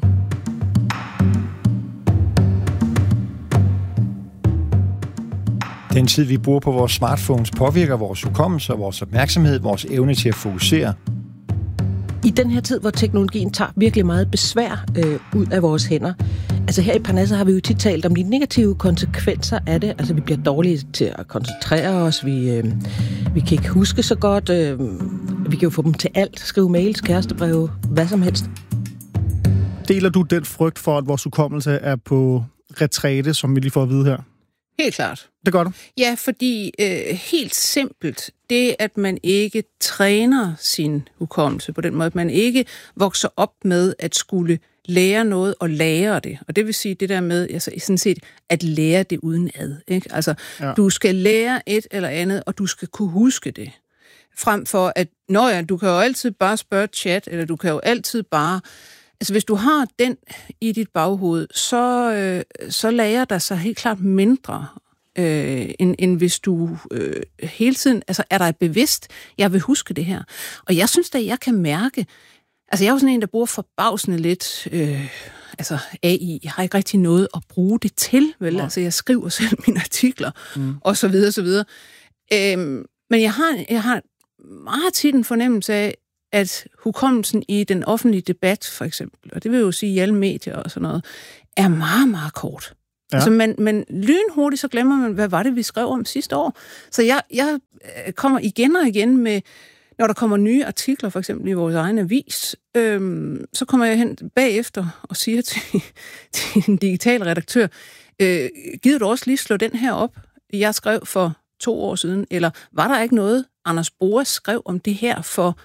Den tid, vi bruger på vores smartphones, påvirker vores hukommelse og vores opmærksomhed, vores evne til at fokusere. I den her tid, hvor teknologien tager virkelig meget besvær ud af vores hænder. Altså her i Parnasset har vi jo tit talt om de negative konsekvenser af det. Altså vi bliver dårlige til at koncentrere os, vi kan ikke huske så godt, vi kan jo få dem til alt, skrive mails, kærestebreve, hvad som helst. Deler du den frygt for, at vores hukommelse er på retræte, som vi lige får at vide her? Helt klart. Det gør du? Ja, fordi helt simpelt, det at man ikke træner sin hukommelse på den måde, at man ikke vokser op med at skulle lære noget og lære det. Og det vil sige det der med, altså sådan set, at lære det udenad, ikke? Altså, du skal lære et eller andet, og du skal kunne huske det. Frem for at, du kan jo altid bare spørge chat, eller du kan jo altid bare... Altså, hvis du har den i dit baghoved, så lærer der sig helt klart mindre, end hvis du hele tiden... Altså, er der bevidst, jeg vil huske det her. Og jeg synes da, jeg kan mærke... Altså, jeg er jo sådan en, der bruger forbavsende lidt... AI. Jeg har ikke rigtig noget at bruge det til, vel? Ja. Altså, jeg skriver selv mine artikler, og så videre, så videre. Men jeg har meget tit en fornemmelse af, at hukommelsen i den offentlige debat, for eksempel, og det vil jo sige i alle medier og sådan noget, er meget, meget kort. Ja. Altså, men lynhurtigt, så glemmer man, hvad var det, vi skrev om sidste år. Så jeg kommer igen og igen med, når der kommer nye artikler, for eksempel i vores egen avis, så kommer jeg hen bagefter og siger til en digital redaktør, gider du også lige slå den her op, jeg skrev for 2 år siden, eller var der ikke noget, Anders Boas skrev om det her for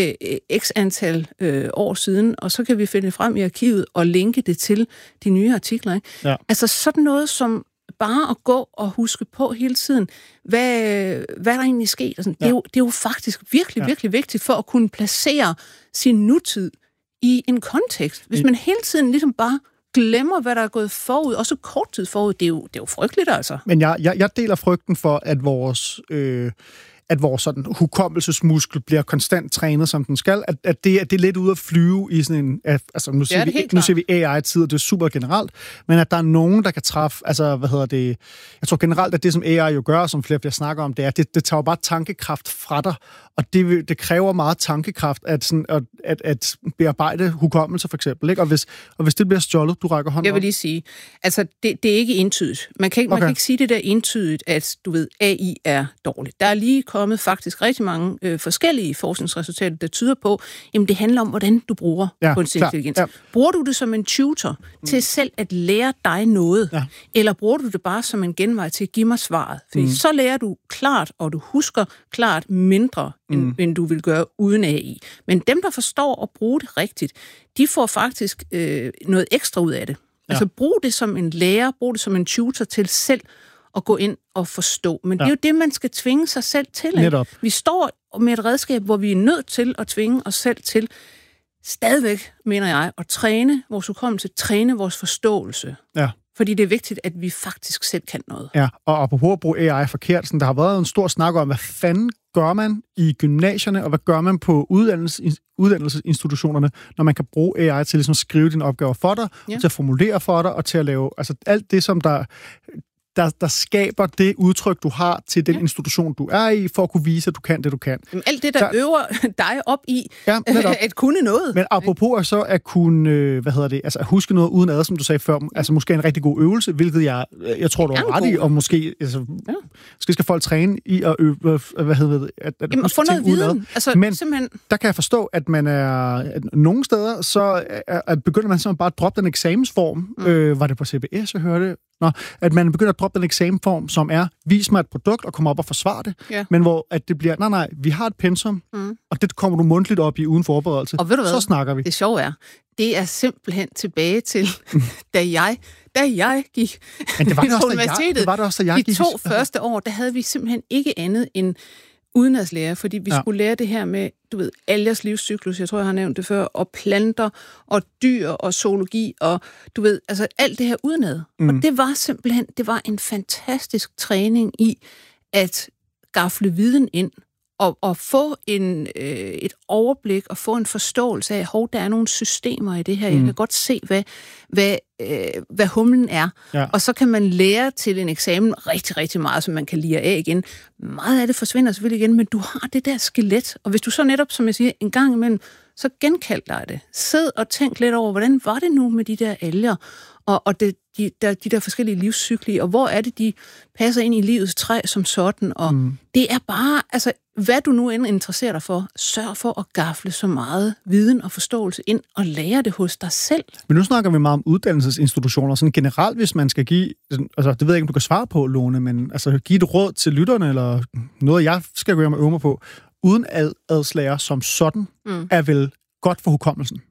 x antal år siden, og så kan vi finde frem i arkivet og linke det til de nye artikler. Ikke? Ja. Altså sådan noget som bare at gå og huske på hele tiden, hvad der egentlig sket. Altså, det er jo faktisk virkelig vigtigt for at kunne placere sin nutid i en kontekst. Hvis man hele tiden ligesom bare glemmer, hvad der er gået forud, også kort tid forud, det er jo frygteligt, altså. Men jeg deler frygten for, at vores sådan hukommelsesmuskel bliver konstant trænet, som den skal, at det er lidt ude at flyve i sådan en... Altså, nu ser vi AI-tid, og det er super generelt, men at der er nogen, der kan træffe... Altså, jeg tror generelt, at det, som AI jo gør, som flere snakker om, det er, at det tager jo bare tankekraft fra dig, og det kræver meget tankekraft at bearbejde hukommelse, for eksempel. Ikke? Og hvis det bliver stjålet, du rækker hånden op. Jeg vil lige sige, altså, det er ikke entydigt. Man kan ikke sige det der entydigt, at du ved, AI er dårligt. Der er lige kommet faktisk rigtig mange forskellige forskningsresultater, der tyder på, jamen det handler om, hvordan du bruger kunstig intelligens. Ja. Bruger du det som en tutor til selv at lære dig noget, eller bruger du det bare som en genvej til at give mig svaret? Fordi så lærer du klart, og du husker klart mindre, end du vil gøre uden AI. Men dem, der forstår at bruge det rigtigt, de får faktisk noget ekstra ud af det. Ja. Altså brug det som en lærer, brug det som en tutor til selv at gå ind og forstå. Men det er jo det, man skal tvinge sig selv til. Vi står med et redskab, hvor vi er nødt til at tvinge os selv til stadigvæk, mener jeg, at træne vores hukommelse, træne vores forståelse. Ja. Fordi det er vigtigt, at vi faktisk selv kan noget. Ja, og apropos at bruge AI forkert, sådan, der har været en stor snak om, hvad fanden gør man i gymnasierne, og hvad gør man på uddannelsesinstitutionerne, når man kan bruge AI til ligesom at skrive dine opgaver for dig, til at formulere for dig, og til at lave altså alt det, som der skaber det udtryk, du har til den institution, du er i, for at kunne vise, at du kan det, du kan. Jamen, alt det, der øver dig op i at kunne noget. Men apropos så at kunne, altså at huske noget uden ad, som du sagde før, altså måske en rigtig god øvelse, hvilket jeg tror, du har ret i, og måske skal folk træne i at øve, at få noget viden. Altså, men simpelthen... der kan jeg forstå, at man nogle steder, så begynder man simpelthen bare at droppe den eksamensform. Var det på CBS, jeg hørte? At man begynder at droppe den eksamensform, som er, vis mig et produkt og komme op og forsvare det, men hvor at det bliver, nej, vi har et pensum, og det kommer du mundtligt op i uden forberedelse, og ved du hvad? Så snakker vi. Det sjove er, det er simpelthen tilbage til, da jeg gik men det var det universitetet. Det var det også, da jeg gik. De 2 første år, der havde vi simpelthen ikke andet end udenadslære, fordi vi skulle lære det her med, du ved, algers livscyklus, jeg tror, jeg har nævnt det før, og planter, og dyr, og zoologi, og du ved, altså alt det her udenad. Og det var simpelthen, det var en fantastisk træning i at gafle viden ind, og få et overblik, og få en forståelse af, der er nogle systemer i det her. Jeg kan godt se, hvad humlen er. Ja. Og så kan man lære til en eksamen rigtig, rigtig meget, som man kan lire af igen. Meget af det forsvinder selvfølgelig igen, men du har det der skelet. Og hvis du så netop, som jeg siger, en gang imellem, så genkald dig det. Sid og tænk lidt over, hvordan var det nu med de der alger? Og de der forskellige livscykler, og hvor er det, de passer ind i livets træ som sådan. Og det er bare, altså, hvad du nu end interesserer dig for, sørg for at gafle så meget viden og forståelse ind og lære det hos dig selv. Men nu snakker vi meget om uddannelsesinstitutioner. Sådan generelt, hvis man skal give, altså det ved jeg ikke, om du kan svare på, Lone, men altså give et råd til lytterne, eller noget, jeg skal gå hjem og øve mig på, uden adslager som sådan, er vel godt for hukommelsen.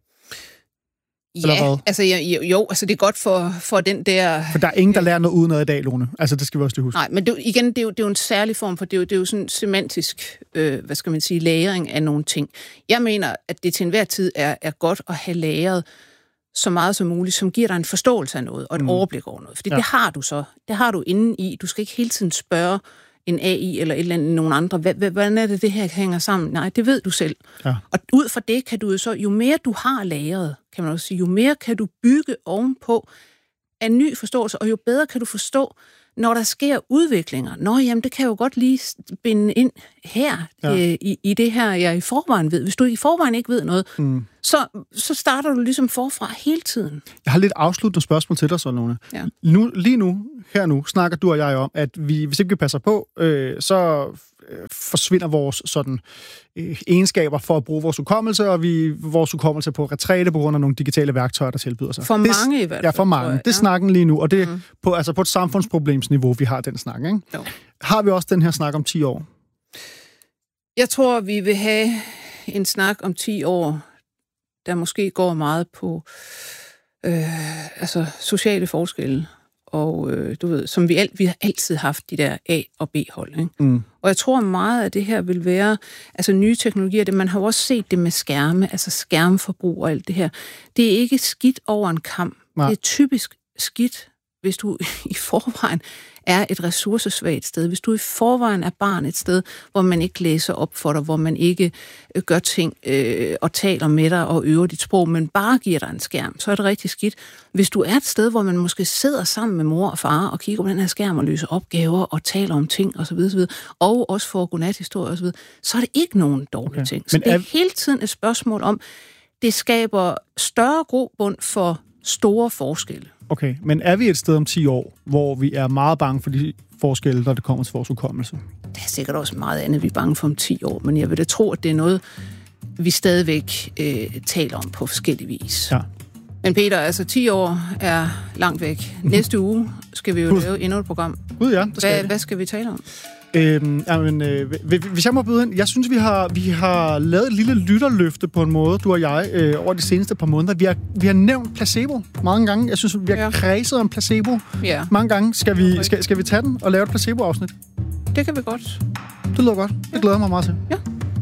Ja, altså altså det er godt for den der... For der er ingen, der lærer noget uden noget i dag, Lone. Altså det skal vi også lige huske. Nej, men det er jo en særlig form for, det er jo sådan semantisk, hvad skal man sige, læring af nogle ting. Jeg mener, at det til enhver tid er godt at have læret så meget som muligt, som giver dig en forståelse af noget, og et overblik over noget. Fordi det har du så. Det har du inde i. Du skal ikke hele tiden spørge en AI eller et eller andet, nogen andre. Hvordan er det her hænger sammen? Nej, det ved du selv. Ja. Og ud fra det kan du jo så, jo mere du har læret, kan man også sige, jo mere kan du bygge ovenpå af ny forståelse, og jo bedre kan du forstå, når der sker udviklinger, jamen det kan jo godt lige binde ind her i det her, jeg i forvejen ved. Hvis du i forvejen ikke ved noget, så starter du ligesom forfra hele tiden. Jeg har lidt afsluttende spørgsmål til dig, så Lone. Ja. Lige nu, snakker du og jeg om, at hvis ikke vi passer på, så forsvinder vores sådan egenskaber for at bruge vores hukommelse, og vores hukommelse på retræte på grund af nogle digitale værktøjer, der tilbyder sig. For mange i hvert fald. Ja, for mange. Det er snakken lige nu, og det er på et samfundsproblemsniveau, vi har den snak, ikke? Jo. Har vi også den her snak om 10 år? Jeg tror, vi vil have en snak om 10 år, der måske går meget på sociale forskelle. Og du ved, som vi har altid haft de der A- og B-hold. Ikke? Og jeg tror meget, at det her vil være, nye teknologier, man har jo også set det med skærme, skærmforbrug og alt det her. Det er ikke skidt over en kam. Nej. Det er typisk skidt, hvis du i forvejen er et ressourcesvagt sted. Hvis du i forvejen er barn et sted, hvor man ikke læser op for dig, hvor man ikke gør ting og taler med dig og øver dit sprog, men bare giver dig en skærm, så er det rigtig skidt. Hvis du er et sted, hvor man måske sidder sammen med mor og far og kigger på den her skærm og løser opgaver og taler om ting osv., og også får godnathistorier osv., så er det ikke nogen dårlige ting. Så det er hele tiden et spørgsmål om, det skaber større grobund for store forskelle. Okay, men er vi et sted om 10 år, hvor vi er meget bange for de forskelle, når det kommer til vores hukommelse? Det er sikkert også meget andet, vi er bange for om 10 år, men jeg vil da tro, at det er noget, vi stadigvæk taler om på forskellig vis. Ja. Men Peter, 10 år er langt væk. Næste uge skal vi jo lave endnu et program. Hvad skal vi tale om? Hvis jeg må byde ind, jeg synes, vi har lavet et lille lytterløfte på en måde, du og jeg, over de seneste par måneder. Vi har nævnt placebo mange gange. Jeg synes, vi har kredset om placebo mange gange. Skal vi tage den og lave et placebo-afsnit? Det kan vi godt. Det lyder godt. Det glæder mig meget til. Ja.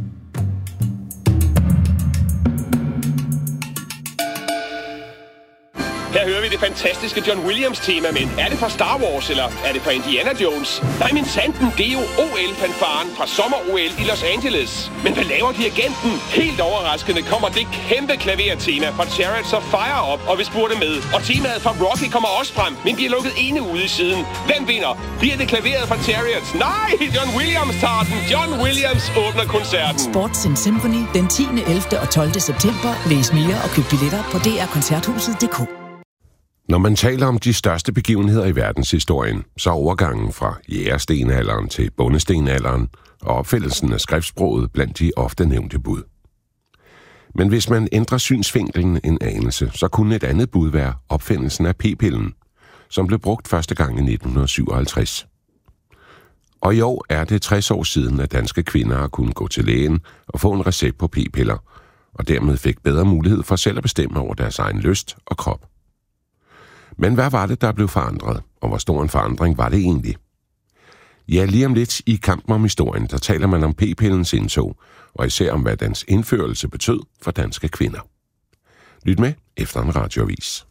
Her hører vi det fantastiske John Williams-tema, men er det fra Star Wars, eller er det fra Indiana Jones? Nej, men sanden, det er jo OL-fanfaren fra sommer-OL i Los Angeles. Men hvad laver dirigenten? Helt overraskende kommer det kæmpe klavertema fra Chariots of Fire op, og vi spurgte med. Og temaet fra Rocky kommer også frem, men bliver lukket inde ude i siden. Hvem vinder? Bliver det klaveret fra Chariots? Nej, John Williams tager den. John Williams åbner koncerten. Sports in Symphony den 10., 11. og 12. september. Læs mere og køb billetter på drkoncerthuset.dk. Når man taler om de største begivenheder i verdenshistorien, så er overgangen fra jægerstenalderen til bondestenalderen og opfindelsen af skriftsproget blandt de ofte nævnte bud. Men hvis man ændrer synsvinklen en anelse, så kunne et andet bud være opfindelsen af p-pillen, som blev brugt første gang i 1957. Og i år er det 60 år siden, at danske kvinder har kunnet gå til lægen og få en recept på p-piller, og dermed fik bedre mulighed for selv at bestemme over deres egen lyst og krop. Men hvad var det, der blev forandret, og hvor stor en forandring var det egentlig? Ja, lige om lidt i Kampen om historien, der taler man om p-pillens indtog, og især om, hvad dens indførelse betød for danske kvinder. Lyt med efter en radioavis.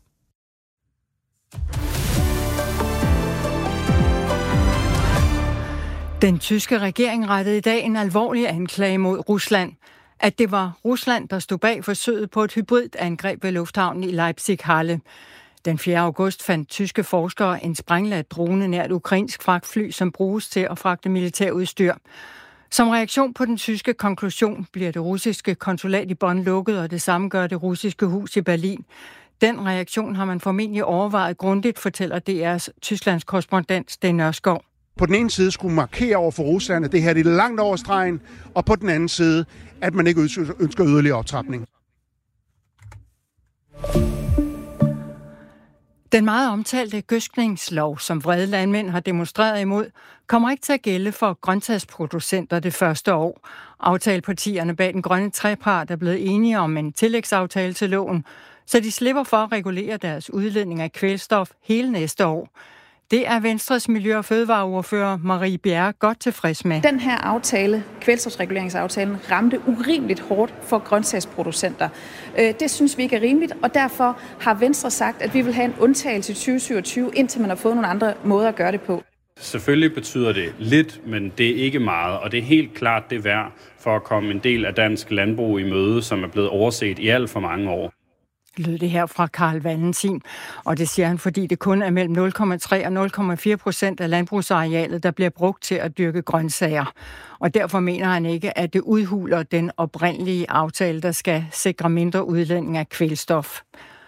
Den tyske regering rettede i dag en alvorlig anklage mod Rusland. At det var Rusland, der stod bag forsøget på et hybridangreb ved lufthavnen i Leipzig-Halle. Den 4. august fandt tyske forskere en sprængladt drone nær et ukrainsk fragtfly, som bruges til at fragte militærudstyr. Som reaktion på den tyske konklusion bliver det russiske konsulat i Bonn lukket, og det samme gør det russiske hus i Berlin. Den reaktion har man formentlig overvejet grundigt, fortæller DR's Tysklands korrespondent Sten Nørskov. På den ene side skulle markere over for Rusland, at det her er langt over stregen, og på den anden side, at man ikke ønsker yderligere optrapning. Den meget omtalte gødskningslov, som vrede landmænd har demonstreret imod, kommer ikke til at gælde for grøntsagsproducenter det første år. Aftalepartierne bag den grønne trepart er blevet enige om en tillægsaftale til loven, så de slipper for at regulere deres udledning af kvælstof hele næste år. Det er Venstres miljø- og fødevareordfører Marie Bjerre godt tilfreds med. Den her aftale, kvælstofreguleringsaftalen, ramte urimeligt hårdt for grøntsagsproducenter. Det synes vi ikke er rimeligt, og derfor har Venstre sagt, at vi vil have en undtagelse i 2027, indtil man har fået nogle andre måder at gøre det på. Selvfølgelig betyder det lidt, men det er ikke meget, og det er helt klart det værd for at komme en del af dansk landbrug i møde, som er blevet overset i alt for mange år. lød det her fra Carl Valentin. Og det siger han, fordi det kun er mellem 0,3 og 0,4% af landbrugsarealet, der bliver brugt til at dyrke grøntsager. Og derfor mener han ikke, at det udhuler den oprindelige aftale, der skal sikre mindre udledning af kvælstof.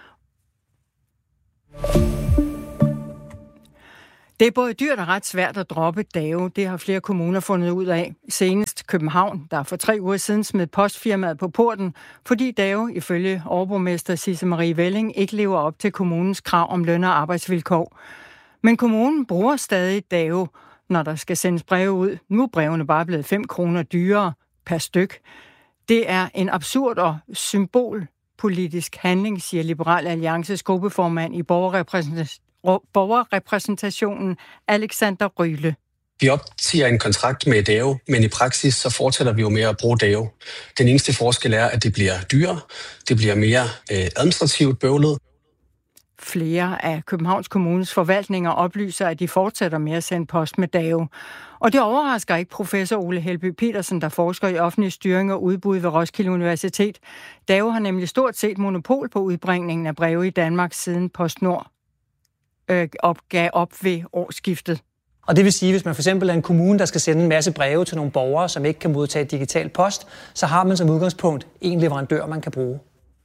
Det er både dyrt og ret svært at droppe DAO. Det har flere kommuner fundet ud af. Senest København, der for 3 uger siden smed postfirmaet på porten, fordi DAO, ifølge overborgmester Sisse Marie Velling, ikke lever op til kommunens krav om løn- og arbejdsvilkår. Men kommunen bruger stadig DAO, når der skal sendes breve ud. Nu er brevene bare blevet 5 kroner dyrere per styk. Det er en absurd og symbolpolitisk handling, siger Liberal Alliances gruppeformand i borgerrepræsentationen, Alexander Ryle. Vi opsiger en kontrakt med DAO, men i praksis så fortsætter vi jo med at bruge DAO. Den eneste forskel er, at det bliver dyrere, det bliver mere administrativt bøvlet. Flere af Københavns Kommunes forvaltninger oplyser, at de fortsætter med at sende post med DAO. Og det overrasker ikke professor Ole Helby Petersen, der forsker i offentlig styring og udbud ved Roskilde Universitet. DAO har nemlig stort set monopol på udbringningen af breve i Danmark siden PostNord gav op ved årsskiftet. Og det vil sige, at hvis man for eksempel er en kommune, der skal sende en masse breve til nogle borgere, som ikke kan modtage digital post, så har man som udgangspunkt en leverandør, man kan bruge.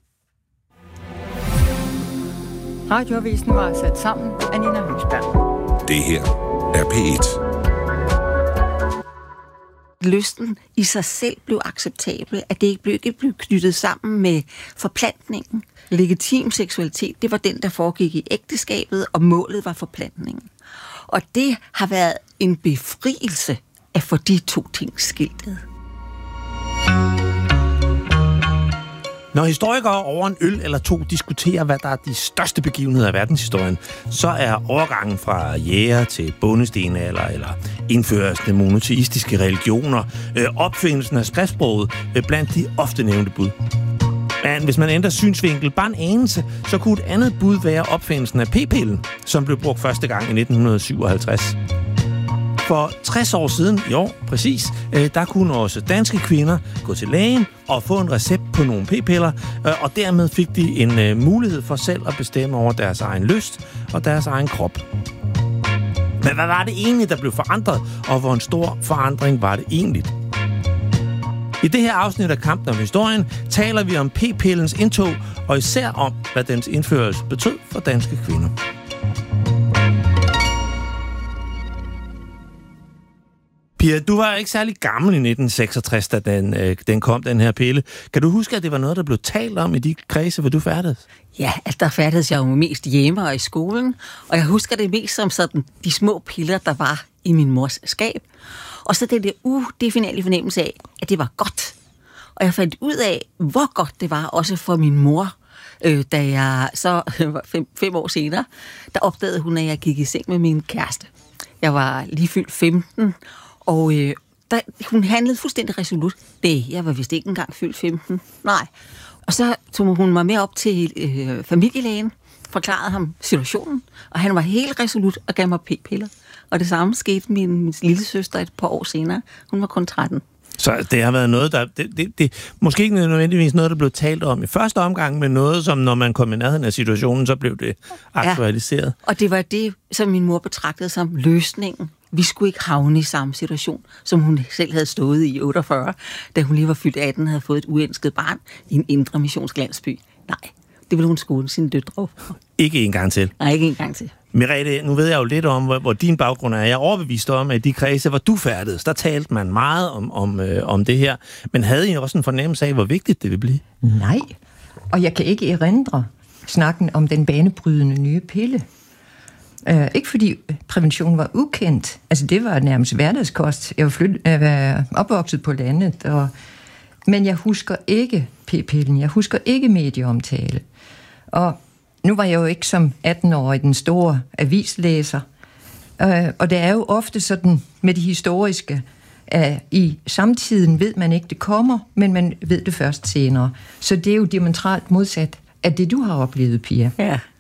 Radioavisen var sat sammen af Nina Høgsberg. Det her er P1. Lysten i sig selv blev acceptabel, at det ikke blev knyttet sammen med forplantningen. Legitim seksualitet, det var den, der foregik i ægteskabet, og målet var forplantningen. Og det har været en befrielse at få de 2 ting skiltet. Når historikere over en øl eller 2 diskuterer, hvad der er de største begivenheder af verdenshistorien, så er overgangen fra jæger til bondestenalder eller indførelsen af monoteistiske religioner, opfindelsen af skriftsproget blandt de ofte nævnte bud. Men hvis man ændrer synsvinkel bare en anelse, så kunne et andet bud være opfindelsen af p-pillen, som blev brugt første gang i 1957. For 60 år siden, i år præcis, der kunne også danske kvinder gå til lægen og få en recept på nogle p-piller, og dermed fik de en mulighed for selv at bestemme over deres egen lyst og deres egen krop. Men hvad var det egentlig, der blev forandret, og hvor en stor forandring var det egentlig? I det her afsnit af Kampen om historien taler vi om p-pillens indtog, og især om, hvad dens indførelse betød for danske kvinder. Pia, du var ikke særlig gammel i 1966, da den kom, den her pille. Kan du huske, at det var noget, der blev talt om i de kredse, hvor du færdedes? Ja, altså der færdedes jeg jo mest hjemme og i skolen, og jeg husker det mest som sådan de små piller, der var i min mors skab. Og så det der udefinerlige fornemmelse af, at det var godt. Og jeg fandt ud af, hvor godt det var, også for min mor, da jeg så 5 år senere, der opdagede hun, at jeg gik i seng med min kæreste. Jeg var lige fyldt 15, og hun handlede fuldstændig resolut. Jeg var vist ikke engang fyldt 15. Nej. Og så tog hun mig med op til familielægen, forklarede ham situationen, og han var helt resolut og gav mig p-piller. Og det samme skete med min lille søster et par år senere. Hun var kun 13. Så det har været noget, der... Det måske ikke nødvendigvis noget, der blev talt om i første omgang, men noget, som når man kom i nærheden af situationen, så blev det aktualiseret. Ja. Og det var det, som min mor betragtede som løsningen. Vi skulle ikke havne i samme situation, som hun selv havde stået i 48, da hun lige var fyldt 18 og havde fået et uønsket barn i en indre missionsk landsby. Nej, det ville hun skåne sine døtre for. Ikke en gang til? Nej, ikke en gang til. Merete, nu ved jeg jo lidt om, hvor din baggrund er. Jeg er overbevist om, at de kredse, hvor du færdedes, der talte man meget om det her. Men havde I også en fornemmelse af, hvor vigtigt det ville blive? Nej, og jeg kan ikke erindre snakken om den banebrydende nye pille. Ikke fordi prævention var ukendt. Altså, det var nærmest hverdagskost. Jeg var opvokset på landet, men jeg husker ikke p-pillen. Jeg husker ikke medieomtale. Og nu var jeg jo ikke som 18-årig den store avislæser. Og det er jo ofte sådan med det historiske, at i samtiden ved man ikke, det kommer, men man ved det først senere. Så det er jo diametralt modsat af det, du har oplevet, Pia. Ja.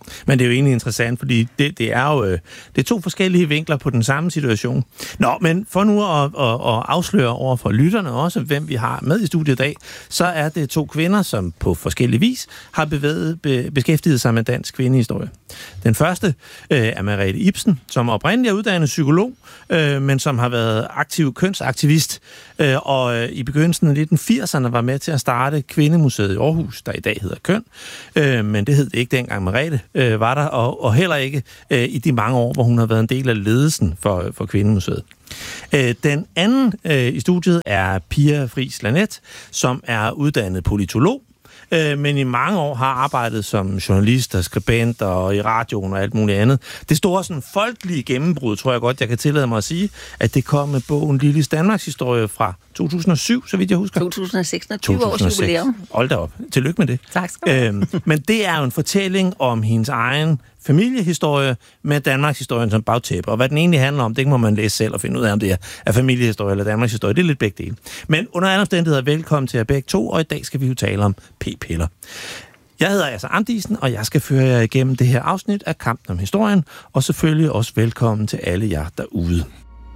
Men det er jo egentlig interessant, fordi det er jo det er to forskellige vinkler på den samme situation. Nå, men for nu at afsløre over for lytterne også, hvem vi har med i studiet i dag, så er det to kvinder, som på forskellig vis har beskæftiget sig med dansk kvindehistorie. Den første er Merete Ibsen, som oprindeligt er uddannet psykolog, men som har været aktiv kønsaktivist, og i begyndelsen af 1980'erne var med til at starte Kvindemuseet i Aarhus, der i dag hedder Køn, men det hed det ikke dengang Merete var der, og heller ikke i de mange år, hvor hun har været en del af ledelsen for Kvindemuseet. Den anden i studiet er Pia Friis Lanet, som er uddannet politolog, men i mange år har arbejdet som journalist og skribent og i radioen og alt muligt andet. Det store sådan folkelige gennembrud, tror jeg godt, jeg kan tillade mig at sige, at det kom med bogen Lillis Danmarks historie fra 2007, så vidt jeg husker. 2006, 20 års jubilæum. Hold da op. Tillykke med det. Tak skal du have. Men det er jo en fortælling om hendes egen familiehistorie med Danmarks historien som bagtæppe. Og hvad den egentlig handler om, det må man læse selv og finde ud af, om det er familiehistorie eller Danmarks historie. Det er lidt begge dele. Men under andre omstændigheder, velkommen til jer begge to, og i dag skal vi jo tale om p-piller. Jeg hedder Asser Amdisen, og jeg skal føre jer igennem det her afsnit af Kampen om historien, og selvfølgelig også velkommen til alle jer derude.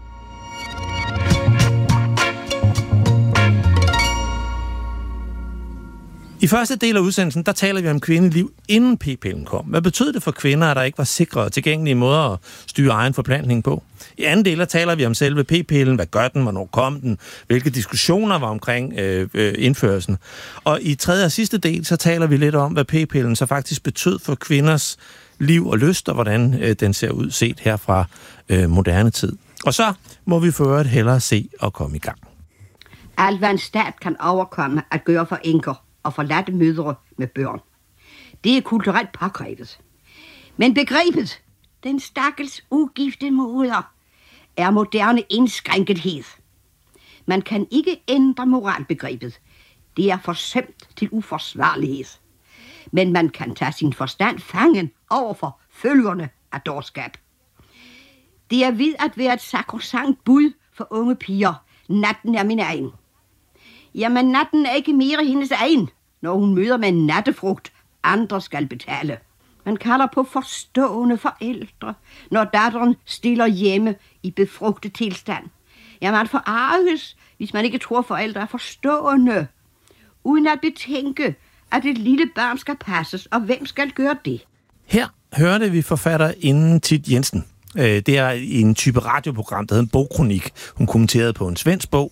I første del af udsendelsen, der taler vi om kvindeliv inden p-pillen kom. Hvad betød det for kvinder, at der ikke var sikre og tilgængelige måder at styre egen forplantning på? I anden del, der taler vi om selve p-pillen. Hvad gør den? Hvornår kom den? Hvilke diskussioner var omkring indførelsen? Og i tredje og sidste del, så taler vi lidt om, hvad p-pillen så faktisk betød for kvinders liv og lyst, og hvordan den ser ud set her fra moderne tid. Og så må vi for øvrigt hellere se og komme i gang. Alt hvad en stat kan overkomme at gøre for enker og forladte mødre med børn. Det er kulturelt pågrebet. Men begrebet, den stakkels ugifte moder, er moderne indskrænkethed. Man kan ikke ændre moralbegrebet. Det er forsømt til uforsvarlighed. Men man kan tage sin forstand fangen over for følgerne af dårskab. Det er ved at være et sakrosankt bud for unge piger. Natten er min egen. Jamen, natten er ikke mere hendes egen, når hun møder med en nattefrugt, andre skal betale. Man kalder på forstående forældre, når datteren stiller hjemme i befrugtet tilstand. Ja, man forarges, hvis man ikke tror, forældre er forstående, uden at betænke, at et lille barn skal passes, og hvem skal gøre det? Her hørte vi forfatterinden Thit Jensen. Det er en type radioprogram, der hedder en bogkronik. Hun kommenterede på en svensk bog,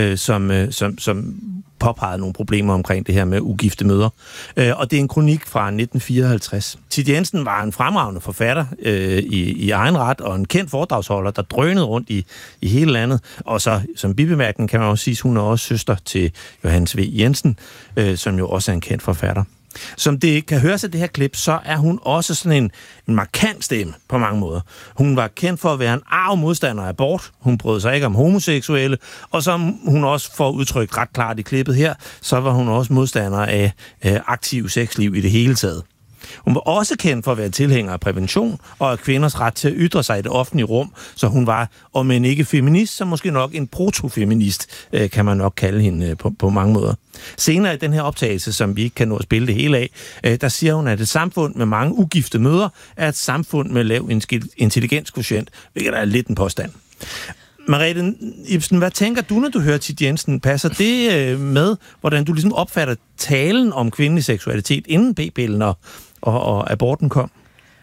som påpegede nogle problemer omkring det her med ugifte mødre. Og det er en kronik fra 1954. Thit Jensen var en fremragende forfatter i egen ret, og en kendt foredragsholder, der drønede rundt i hele landet. Og så som bibemærkning kan man også sige, at hun er også søster til Johannes V. Jensen, som jo også er en kendt forfatter. Som det kan høres af det her klip, så er hun også sådan en markant stemme på mange måder. Hun var kendt for at være en arg modstander af abort. Hun brød sig ikke om homoseksuelle, og som hun også får udtrykt ret klart i klippet her, så var hun også modstander af aktiv sexliv i det hele taget. Hun var også kendt for at være tilhænger af prævention og af kvinders ret til at ytre sig i det offentlige rum, så hun var, om en ikke feminist, så måske nok en protofeminist, kan man nok kalde hende på mange måder. Senere i den her optagelse, som vi ikke kan nå at spille det hele af, der siger hun, at et samfund med mange ugifte mødre er et samfund med lav intelligenskvotient, hvilket er lidt en påstand. Merete Ibsen, hvad tænker du, når du hører Thit Jensen? Passer det med, hvordan du ligesom opfatter talen om kvindelig seksualitet inden p-pillen og aborten kom?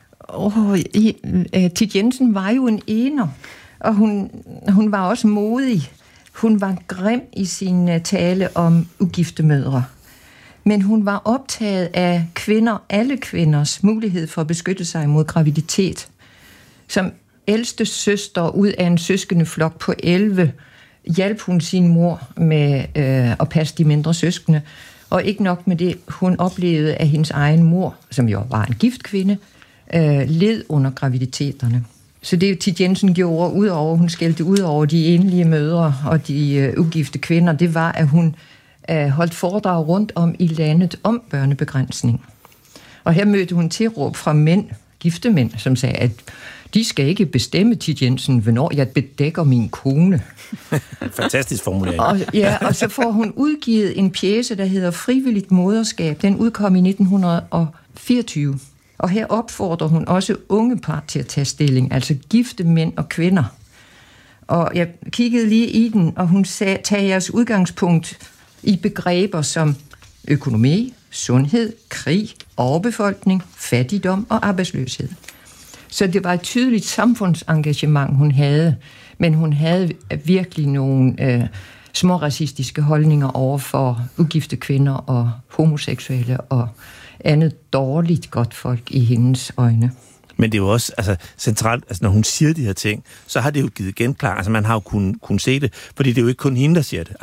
Thit Jensen var jo en ener, og hun var også modig. Hun var grim i sin tale om ugifte mødre. Men hun var optaget af alle kvinders mulighed for at beskytte sig mod graviditet. Som ældste søster ud af en søskendeflok på 11 hjalp hun sin mor med at passe de mindre søskende. Og ikke nok med det, hun oplevede, at hendes egen mor, som jo var en gift kvinde, led under graviditeterne. Så det Thit Jensen gjorde, hun skældte ud over de enlige mødre og de ugifte kvinder, det var, at hun holdt foredrag rundt om i landet om børnebegrænsning. Og her mødte hun tilråb fra mænd, gifte mænd, som sagde, at de skal ikke bestemme, Thit Jensen, hvornår jeg bedækker min kone. Fantastisk formulering. Og så får hun udgivet en pjece, der hedder Frivilligt moderskab. Den udkom i 1924. Og her opfordrer hun også unge par til at tage stilling, altså gifte mænd og kvinder. Og jeg kiggede lige i den, og hun sagde, tag jeres udgangspunkt i begreber som økonomi, sundhed, krig, overbefolkning, fattigdom og arbejdsløshed. Så det var et tydeligt samfundsengagement, hun havde, men hun havde virkelig nogle små racistiske holdninger over for ugifte kvinder og homoseksuelle og andet dårligt godt folk i hendes øjne. Men det er jo også centralt, når hun siger de her ting, så har det jo givet genklang. Man har jo kunnet se det, fordi det er jo ikke kun hende, der siger det.